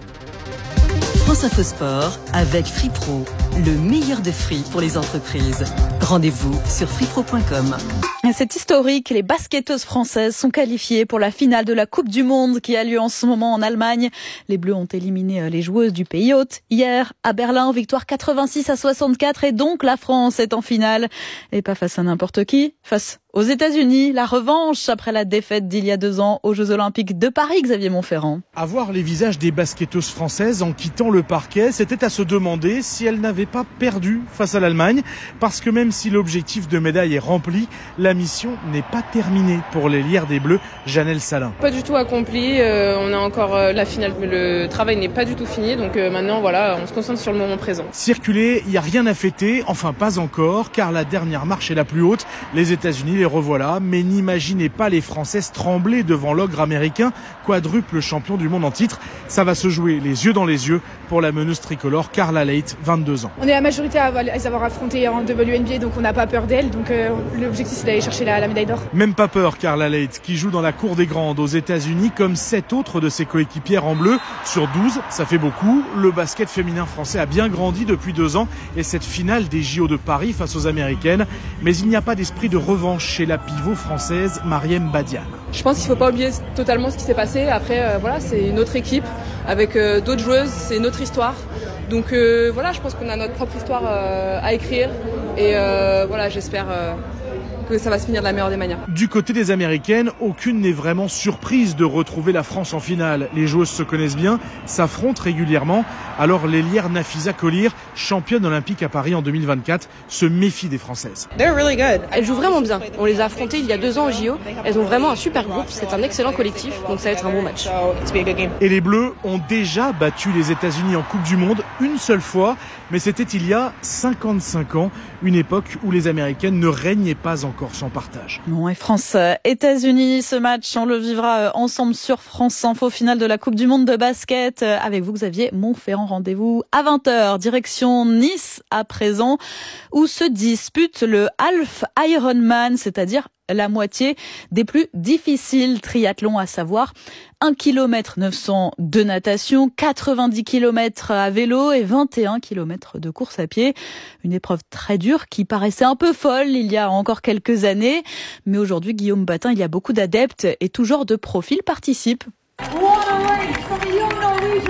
France Info Sport avec Free Pro, le meilleur de free pour les entreprises. Rendez-vous sur free pro point com. C'est historique, les basketteuses françaises sont qualifiées pour la finale de la Coupe du Monde qui a lieu en ce moment en Allemagne. Les Bleus ont éliminé les joueuses du pays hôte hier à Berlin, victoire quatre-vingt-six à soixante-quatre, et donc la France est en finale. Et pas face à n'importe qui, face aux États-Unis, la revanche après la défaite d'il y a deux ans aux Jeux Olympiques de Paris, Xavier Montferrand. À voir les visages des basketteuses françaises en quittant le parquet, c'était à se demander si elles n'avaient pas perdu face à l'Allemagne, parce que même si l'objectif de médaille est rempli, la mission n'est pas terminée pour l'ailière des Bleus, Janelle Salin. Pas du tout accompli, euh, on a encore euh, la finale, le travail n'est pas du tout fini, donc euh, maintenant voilà, on se concentre sur le moment présent. Circuler, il n'y a rien à fêter, enfin pas encore, car la dernière marche est la plus haute, les États-Unis les revoilà, mais n'imaginez pas les Françaises trembler devant l'ogre américain, quadruple champion du monde en titre. Ça va se jouer les yeux dans les yeux pour la meneuse tricolore Carla Leight, vingt-deux ans. On est la majorité à les avoir affrontés en W N B A, donc on n'a pas peur d'elle, donc euh, l'objectif c'est d'aller chercher la, la médaille d'or. Même pas peur, Carla Leight, qui joue dans la cour des grandes aux États-Unis comme sept autres de ses coéquipières en bleu. Sur douze, ça fait beaucoup. Le basket féminin français a bien grandi depuis deux ans et cette finale des J O de Paris face aux Américaines. Mais il n'y a pas d'esprit de revanche chez la pivot française Marième Badiane. Je pense qu'il ne faut pas oublier totalement ce qui s'est passé. Après, euh, voilà, c'est une autre équipe avec euh, d'autres joueuses, c'est notre histoire. Donc euh, voilà, je pense qu'on a notre propre histoire euh, à écrire et euh, voilà, j'espère euh, que ça va se finir de la meilleure des manières. Du côté des Américaines, aucune n'est vraiment surprise de retrouver la France en finale. Les joueuses se connaissent bien, s'affrontent régulièrement. Alors l'ailière Nafisa Collier, championne olympique à Paris en deux mille vingt-quatre, se méfie des Françaises. Elles jouent vraiment bien. On les a affrontées il y a deux ans au J O. Elles ont vraiment un super groupe. C'est un excellent collectif, donc ça va être un bon match. Et les Bleus ont déjà battu les États-Unis en Coupe du Monde une seule fois, mais c'était il y a cinquante-cinq ans, une époque où les Américaines ne régnaient pas encore sans partage. Bon, et France-États-Unis, ce match, on le vivra ensemble sur France Info, finale de la Coupe du Monde de basket. Avec vous, Xavier Montferrand, rendez-vous à vingt heures. Direction Nice à présent, où se dispute le Half Ironman, c'est-à-dire la moitié des plus difficiles triathlons, à savoir un kilomètre neuf cents de natation, quatre-vingt-dix kilomètres à vélo et vingt et un kilomètres de course à pied. Une épreuve très dure qui paraissait un peu folle il y a encore quelques années. Mais aujourd'hui, Guillaume Batin, il y a beaucoup d'adeptes et tout genre de profils participent. Il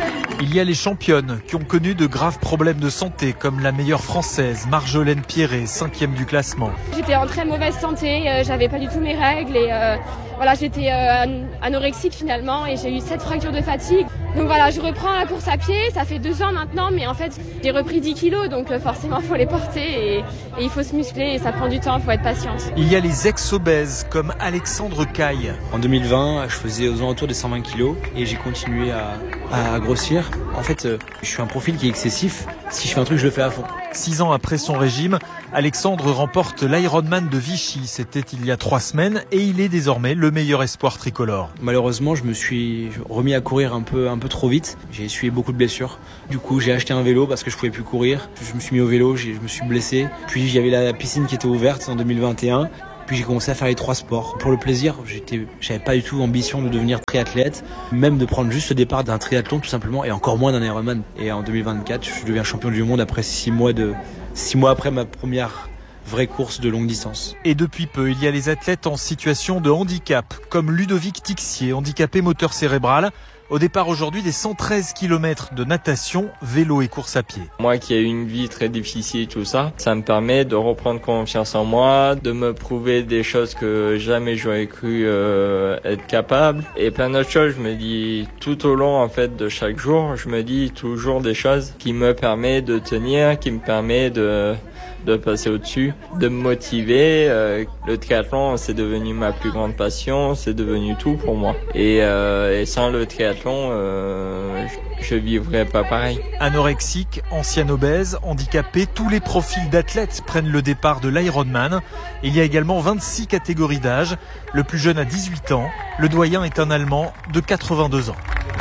Il y a les championnes qui ont connu de graves problèmes de santé, comme la meilleure française, Marjolaine Pierret, cinquième du classement. J'étais en très mauvaise santé, euh, j'avais pas du tout mes règles et euh, voilà, j'étais euh, anorexique finalement et j'ai eu sept fractures de fatigue. Donc voilà, je reprends la course à pied, ça fait deux ans maintenant, mais en fait j'ai repris dix kilos, donc euh, forcément il faut les porter et, et il faut se muscler et ça prend du temps, il faut être patiente. Il y a les ex-obèses comme Alexandre Caille. En deux mille vingt, je faisais aux alentours des cent vingt kilos et j'ai continué à, à grossir. En fait, euh, je suis un profil qui est excessif. Si je fais un truc, je le fais à fond. Six ans après son régime, Alexandre remporte l'Ironman de Vichy. C'était il y a trois semaines et il est désormais le meilleur espoir tricolore. Malheureusement, je me suis remis à courir un peu, un peu trop vite. J'ai essuyé beaucoup de blessures. Du coup, j'ai acheté un vélo parce que je pouvais plus courir. Je me suis mis au vélo, je me suis blessé. Puis, il y avait la piscine qui était ouverte en deux mille vingt et un. Puis j'ai commencé à faire les trois sports. Pour le plaisir, j'étais, j'avais pas du tout ambition de devenir triathlète, même de prendre juste le départ d'un triathlon tout simplement, et encore moins d'un Ironman. Et en deux mille vingt-quatre, je deviens champion du monde après six mois de, six mois après ma première vraie course de longue distance. Et depuis peu, il y a les athlètes en situation de handicap, comme Ludovic Tixier, handicapé moteur cérébral. Au départ aujourd'hui des cent treize kilomètres de natation, vélo et course à pied. Moi qui ai eu une vie très difficile, tout ça, ça me permet de reprendre confiance en moi, de me prouver des choses que jamais j'aurais cru euh, être capable. Et plein d'autres choses, je me dis tout au long en fait de chaque jour, je me dis toujours des choses qui me permettent de tenir, qui me permettent de... de passer au-dessus, de me motiver. Euh, le triathlon, c'est devenu ma plus grande passion, c'est devenu tout pour moi. Et, euh, et sans le triathlon, euh, je, je vivrais pas pareil. Anorexique, ancien obèse, handicapé, tous les profils d'athlètes prennent le départ de l'Ironman. Il y a également vingt-six catégories d'âge. Le plus jeune a dix-huit ans, le doyen est un Allemand de quatre-vingt-deux ans.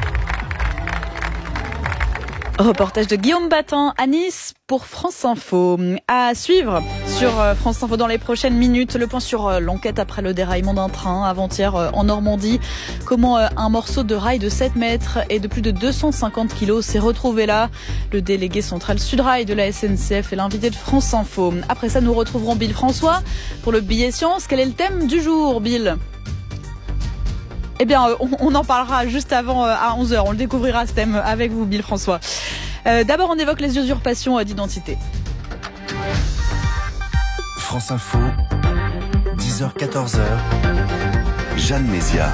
Reportage de Guillaume Battant à Nice pour France Info. À suivre sur France Info dans les prochaines minutes, le point sur l'enquête après le déraillement d'un train avant-hier en Normandie. Comment un morceau de rail de sept mètres et de plus de deux cent cinquante kilos s'est retrouvé là. Le délégué central Sudrail de la S N C F est l'invité de France Info. Après ça, nous retrouverons Bill François pour le billet science. Quel est le thème du jour, Bill ? Eh bien, on, on en parlera juste avant euh, à onze heures. On le découvrira ce thème avec vous, Bill François. Euh, d'abord, on évoque les usurpations euh, d'identité. France Info, dix heures quatorze heures. Jeanne Mézia.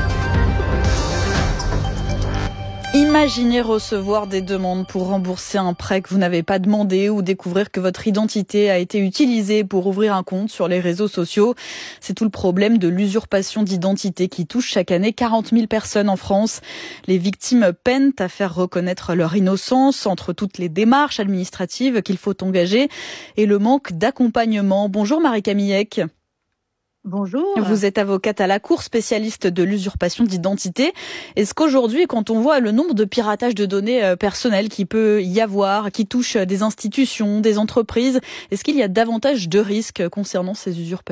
Imaginez recevoir des demandes pour rembourser un prêt que vous n'avez pas demandé ou découvrir que votre identité a été utilisée pour ouvrir un compte sur les réseaux sociaux. C'est tout le problème de l'usurpation d'identité qui touche chaque année quarante mille personnes en France. Les victimes peinent à faire reconnaître leur innocence entre toutes les démarches administratives qu'il faut engager et le manque d'accompagnement. Bonjour Marie-Camille Eck. Bonjour. Vous êtes avocate à la Cour, spécialiste de l'usurpation d'identité. Est-ce qu'aujourd'hui, quand on voit le nombre de piratages de données personnelles qu'il peut y avoir, qui touchent des institutions, des entreprises, est-ce qu'il y a davantage de risques concernant ces usurpations ?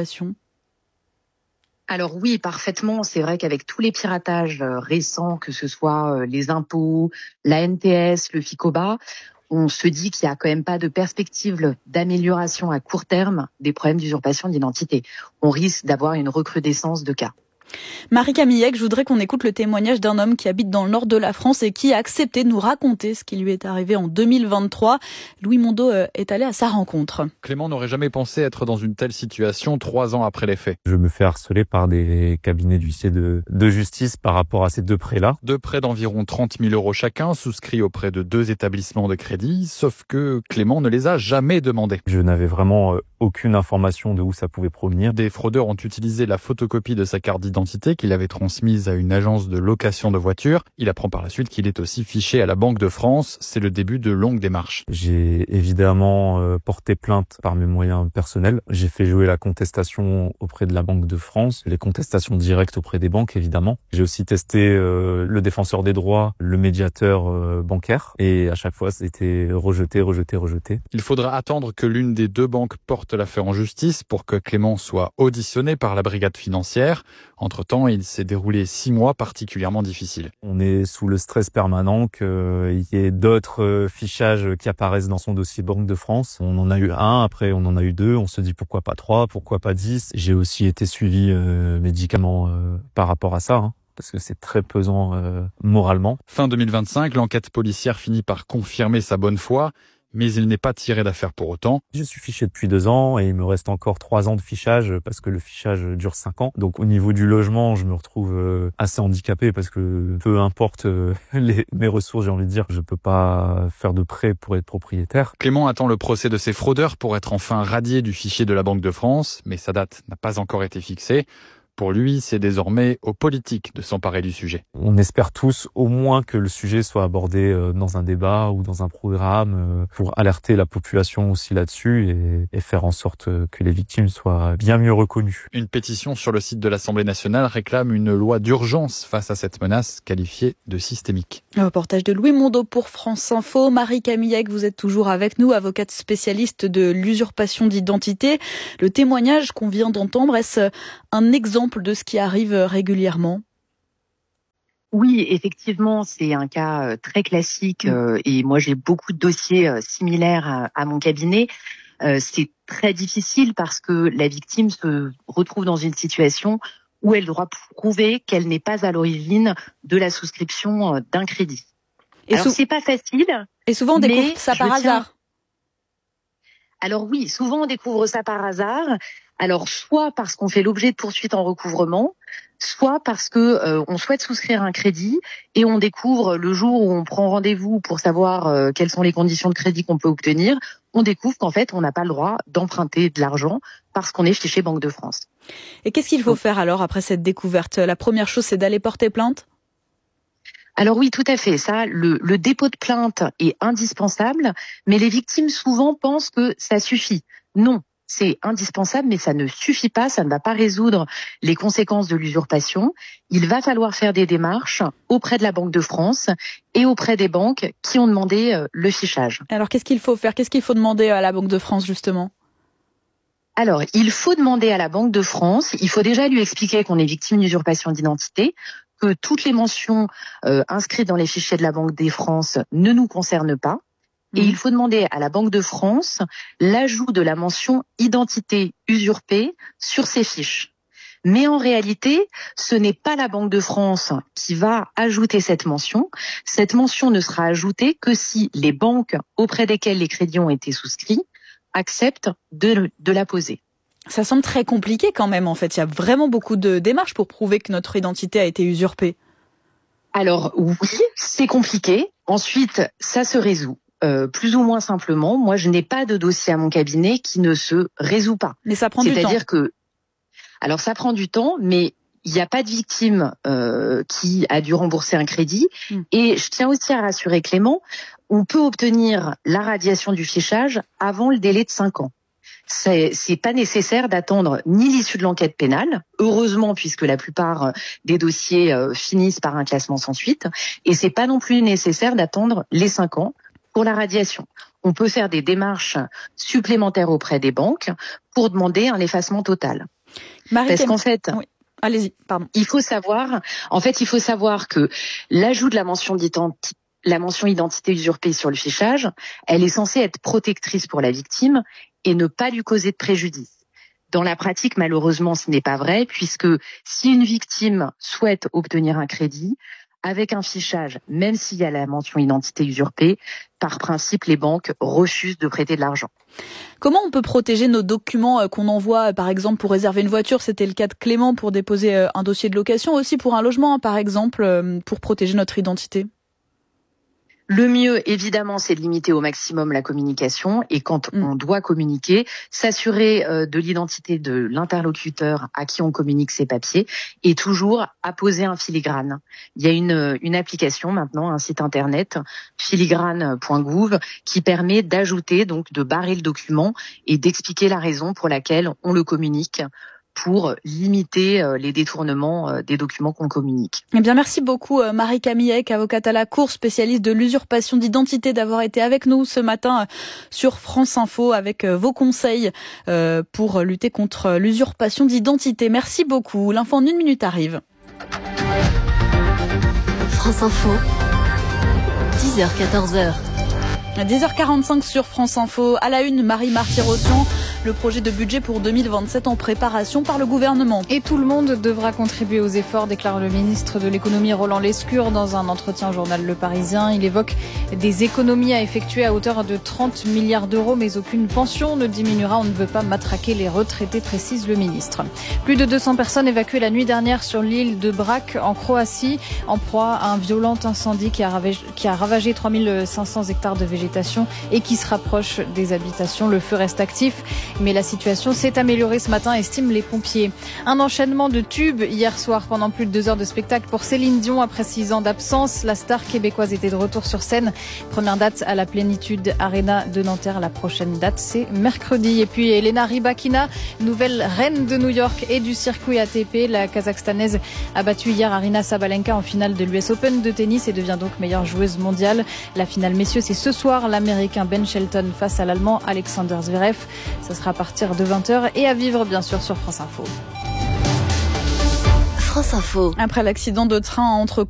Alors oui, parfaitement. C'est vrai qu'avec tous les piratages récents, que ce soit les impôts, la N T S, le FICOBA, on se dit qu'il n'y a quand même pas de perspective d'amélioration à court terme des problèmes d'usurpation d'identité. On risque d'avoir une recrudescence de cas. Marie-Camille Eck, je voudrais qu'on écoute le témoignage d'un homme qui habite dans le nord de la France et qui a accepté de nous raconter ce qui lui est arrivé en deux mille vingt-trois. Louis Mondeau est allé à sa rencontre. Clément n'aurait jamais pensé être dans une telle situation trois ans après les faits. Je me fais harceler par des cabinets d'huissiers de, de justice par rapport à ces deux prêts-là. Deux prêts d'environ trente mille euros chacun, souscrits auprès de deux établissements de crédit, sauf que Clément ne les a jamais demandés. Je n'avais vraiment aucune information de où ça pouvait provenir. Des fraudeurs ont utilisé la photocopie de sa carte d'identité qu'il avait transmise à une agence de location de voitures. Il apprend par la suite qu'il est aussi fiché à la Banque de France. C'est le début de longues démarches. J'ai évidemment euh, porté plainte par mes moyens personnels. J'ai fait jouer la contestation auprès de la Banque de France, les contestations directes auprès des banques évidemment. J'ai aussi testé euh, le défenseur des droits, le médiateur euh, bancaire et à chaque fois c'était rejeté, rejeté, rejeté. Il faudra attendre que l'une des deux banques porte l'affaire en justice pour que Clément soit auditionné par la brigade financière. Entre-temps, il s'est déroulé six mois particulièrement difficiles. On est sous le stress permanent qu'il y ait d'autres fichages qui apparaissent dans son dossier Banque de France. On en a eu un, après on en a eu deux. On se dit pourquoi pas trois, pourquoi pas dix. J'ai aussi été suivi euh, médicalement euh, par rapport à ça. Hein. parce que c'est très pesant euh, moralement. Fin deux mille vingt-cinq, l'enquête policière finit par confirmer sa bonne foi, mais il n'est pas tiré d'affaire pour autant. Je suis fiché depuis deux ans et il me reste encore trois ans de fichage parce que le fichage dure cinq ans. Donc au niveau du logement, je me retrouve assez handicapé parce que peu importe les, mes ressources, j'ai envie de dire, je peux pas faire de prêt pour être propriétaire. Clément attend le procès de ces fraudeurs pour être enfin radié du fichier de la Banque de France, mais sa date n'a pas encore été fixée. Pour lui, c'est désormais aux politiques de s'emparer du sujet. On espère tous au moins que le sujet soit abordé dans un débat ou dans un programme pour alerter la population aussi là-dessus et, et faire en sorte que les victimes soient bien mieux reconnues. Une pétition sur le site de l'Assemblée nationale réclame une loi d'urgence face à cette menace qualifiée de systémique. Un reportage de Louis Mondeau pour France Info. Marie Camillec, vous êtes toujours avec nous, avocate spécialiste de l'usurpation d'identité. Le témoignage qu'on vient d'entendre, est-ce un exemple de ce qui arrive régulièrement? Oui, effectivement, c'est un cas très classique euh, et moi j'ai beaucoup de dossiers euh, similaires à, à mon cabinet. Euh, c'est très difficile parce que la victime se retrouve dans une situation où elle doit prouver qu'elle n'est pas à l'origine de la souscription euh, d'un crédit. Et Alors sou- c'est pas facile. Et souvent on découvre ça par tiens... hasard. Alors oui, souvent on découvre ça par hasard. Alors soit parce qu'on fait l'objet de poursuites en recouvrement, soit parce que euh, on souhaite souscrire un crédit et on découvre le jour où on prend rendez-vous pour savoir euh, quelles sont les conditions de crédit qu'on peut obtenir, on découvre qu'en fait on n'a pas le droit d'emprunter de l'argent parce qu'on est fiché Banque de France. Et qu'est-ce qu'il faut faire alors après cette découverte? La première chose, c'est d'aller porter plainte? Alors oui, tout à fait. Ça, le, le dépôt de plainte est indispensable, mais les victimes souvent pensent que ça suffit. Non. C'est indispensable, mais ça ne suffit pas, ça ne va pas résoudre les conséquences de l'usurpation. Il va falloir faire des démarches auprès de la Banque de France et auprès des banques qui ont demandé le fichage. Alors, qu'est-ce qu'il faut faire? Qu'est-ce qu'il faut demander à la Banque de France, justement? Alors, il faut demander à la Banque de France, il faut déjà lui expliquer qu'on est victime d'usurpation d'identité, que toutes les mentions euh, inscrites dans les fichiers de la Banque de France ne nous concernent pas. Et il faut demander à la Banque de France l'ajout de la mention identité usurpée sur ses fiches. Mais en réalité, ce n'est pas la Banque de France qui va ajouter cette mention. Cette mention ne sera ajoutée que si les banques auprès desquelles les crédits ont été souscrits acceptent de, de la poser. Ça semble très compliqué quand même, en fait. Il y a vraiment beaucoup de démarches pour prouver que notre identité a été usurpée. Alors oui, c'est compliqué. Ensuite, ça se résout. Euh, plus ou moins simplement, moi je n'ai pas de dossier à mon cabinet qui ne se résout pas. Mais ça prend du temps. C'est-à-dire que, alors ça prend du temps, mais il n'y a pas de victime euh, qui a dû rembourser un crédit. Mm. Et je tiens aussi à rassurer Clément, on peut obtenir la radiation du fichage avant le délai de cinq ans. C'est, c'est pas nécessaire d'attendre ni l'issue de l'enquête pénale, heureusement puisque la plupart des dossiers euh, finissent par un classement sans suite, et c'est pas non plus nécessaire d'attendre les cinq ans pour la radiation. On peut faire des démarches supplémentaires auprès des banques pour demander un effacement total. Marie Parce qu'en fait, oui. Allez-y, pardon. Il faut savoir, en fait, il faut savoir que l'ajout de la mention d'identité, la mention identité usurpée sur le fichage, elle est censée être protectrice pour la victime et ne pas lui causer de préjudice. Dans la pratique, malheureusement, ce n'est pas vrai, puisque si une victime souhaite obtenir un crédit, avec un fichage, même s'il y a la mention identité usurpée, par principe, les banques refusent de prêter de l'argent. Comment on peut protéger nos documents qu'on envoie, par exemple, pour réserver une voiture? C'était le cas de Clément pour déposer un dossier de location, aussi pour un logement, par exemple, pour protéger notre identité. Le mieux, évidemment, c'est de limiter au maximum la communication et quand mmh. on doit communiquer, s'assurer euh, de l'identité de l'interlocuteur à qui on communique ses papiers et toujours apposer un filigrane. Il y a une, une application maintenant, un site internet, filigrane point gouv, qui permet d'ajouter, donc de barrer le document et d'expliquer la raison pour laquelle on le communique, pour limiter les détournements des documents qu'on communique. Eh bien, merci beaucoup Marie Camillec, avocate à la Cour, spécialiste de l'usurpation d'identité, d'avoir été avec nous ce matin sur France Info avec vos conseils pour lutter contre l'usurpation d'identité. Merci beaucoup. L'info en une minute arrive. France Info, dix heures quatorze. À dix heures quarante-cinq sur France Info. À la une, Marie Martirosson. Le projet de budget pour deux mille vingt-sept en préparation par le gouvernement. Et tout le monde devra contribuer aux efforts, déclare le ministre de l'économie Roland Lescure dans un entretien au journal Le Parisien. Il évoque des économies à effectuer à hauteur de trente milliards d'euros, mais aucune pension ne diminuera. On ne veut pas matraquer les retraités, précise le ministre. Plus de deux cents personnes évacuées la nuit dernière sur l'île de Brač en Croatie, en proie à un violent incendie qui a ravagé, qui a ravagé trois mille cinq cents hectares de végétation et qui se rapproche des habitations. Le feu reste actif, mais la situation s'est améliorée ce matin, estiment les pompiers. Un enchaînement de tubes hier soir pendant plus de deux heures de spectacle pour Céline Dion après six ans d'absence. La star québécoise était de retour sur scène. Première date à la Plénitude Arena de Nanterre. La prochaine date, c'est mercredi. Et puis Elena Rybakina, nouvelle reine de New York et du circuit A T P. La Kazakhstanaise a battu hier Aryna Sabalenka en finale de l'U S Open de tennis et devient donc meilleure joueuse mondiale. La finale messieurs, c'est ce soir. L'Américain Ben Shelton face à l'Allemand Alexander Zverev. Ça sera à partir de vingt heures et à vivre bien sûr sur France Info. France Info. Après l'accident de train entre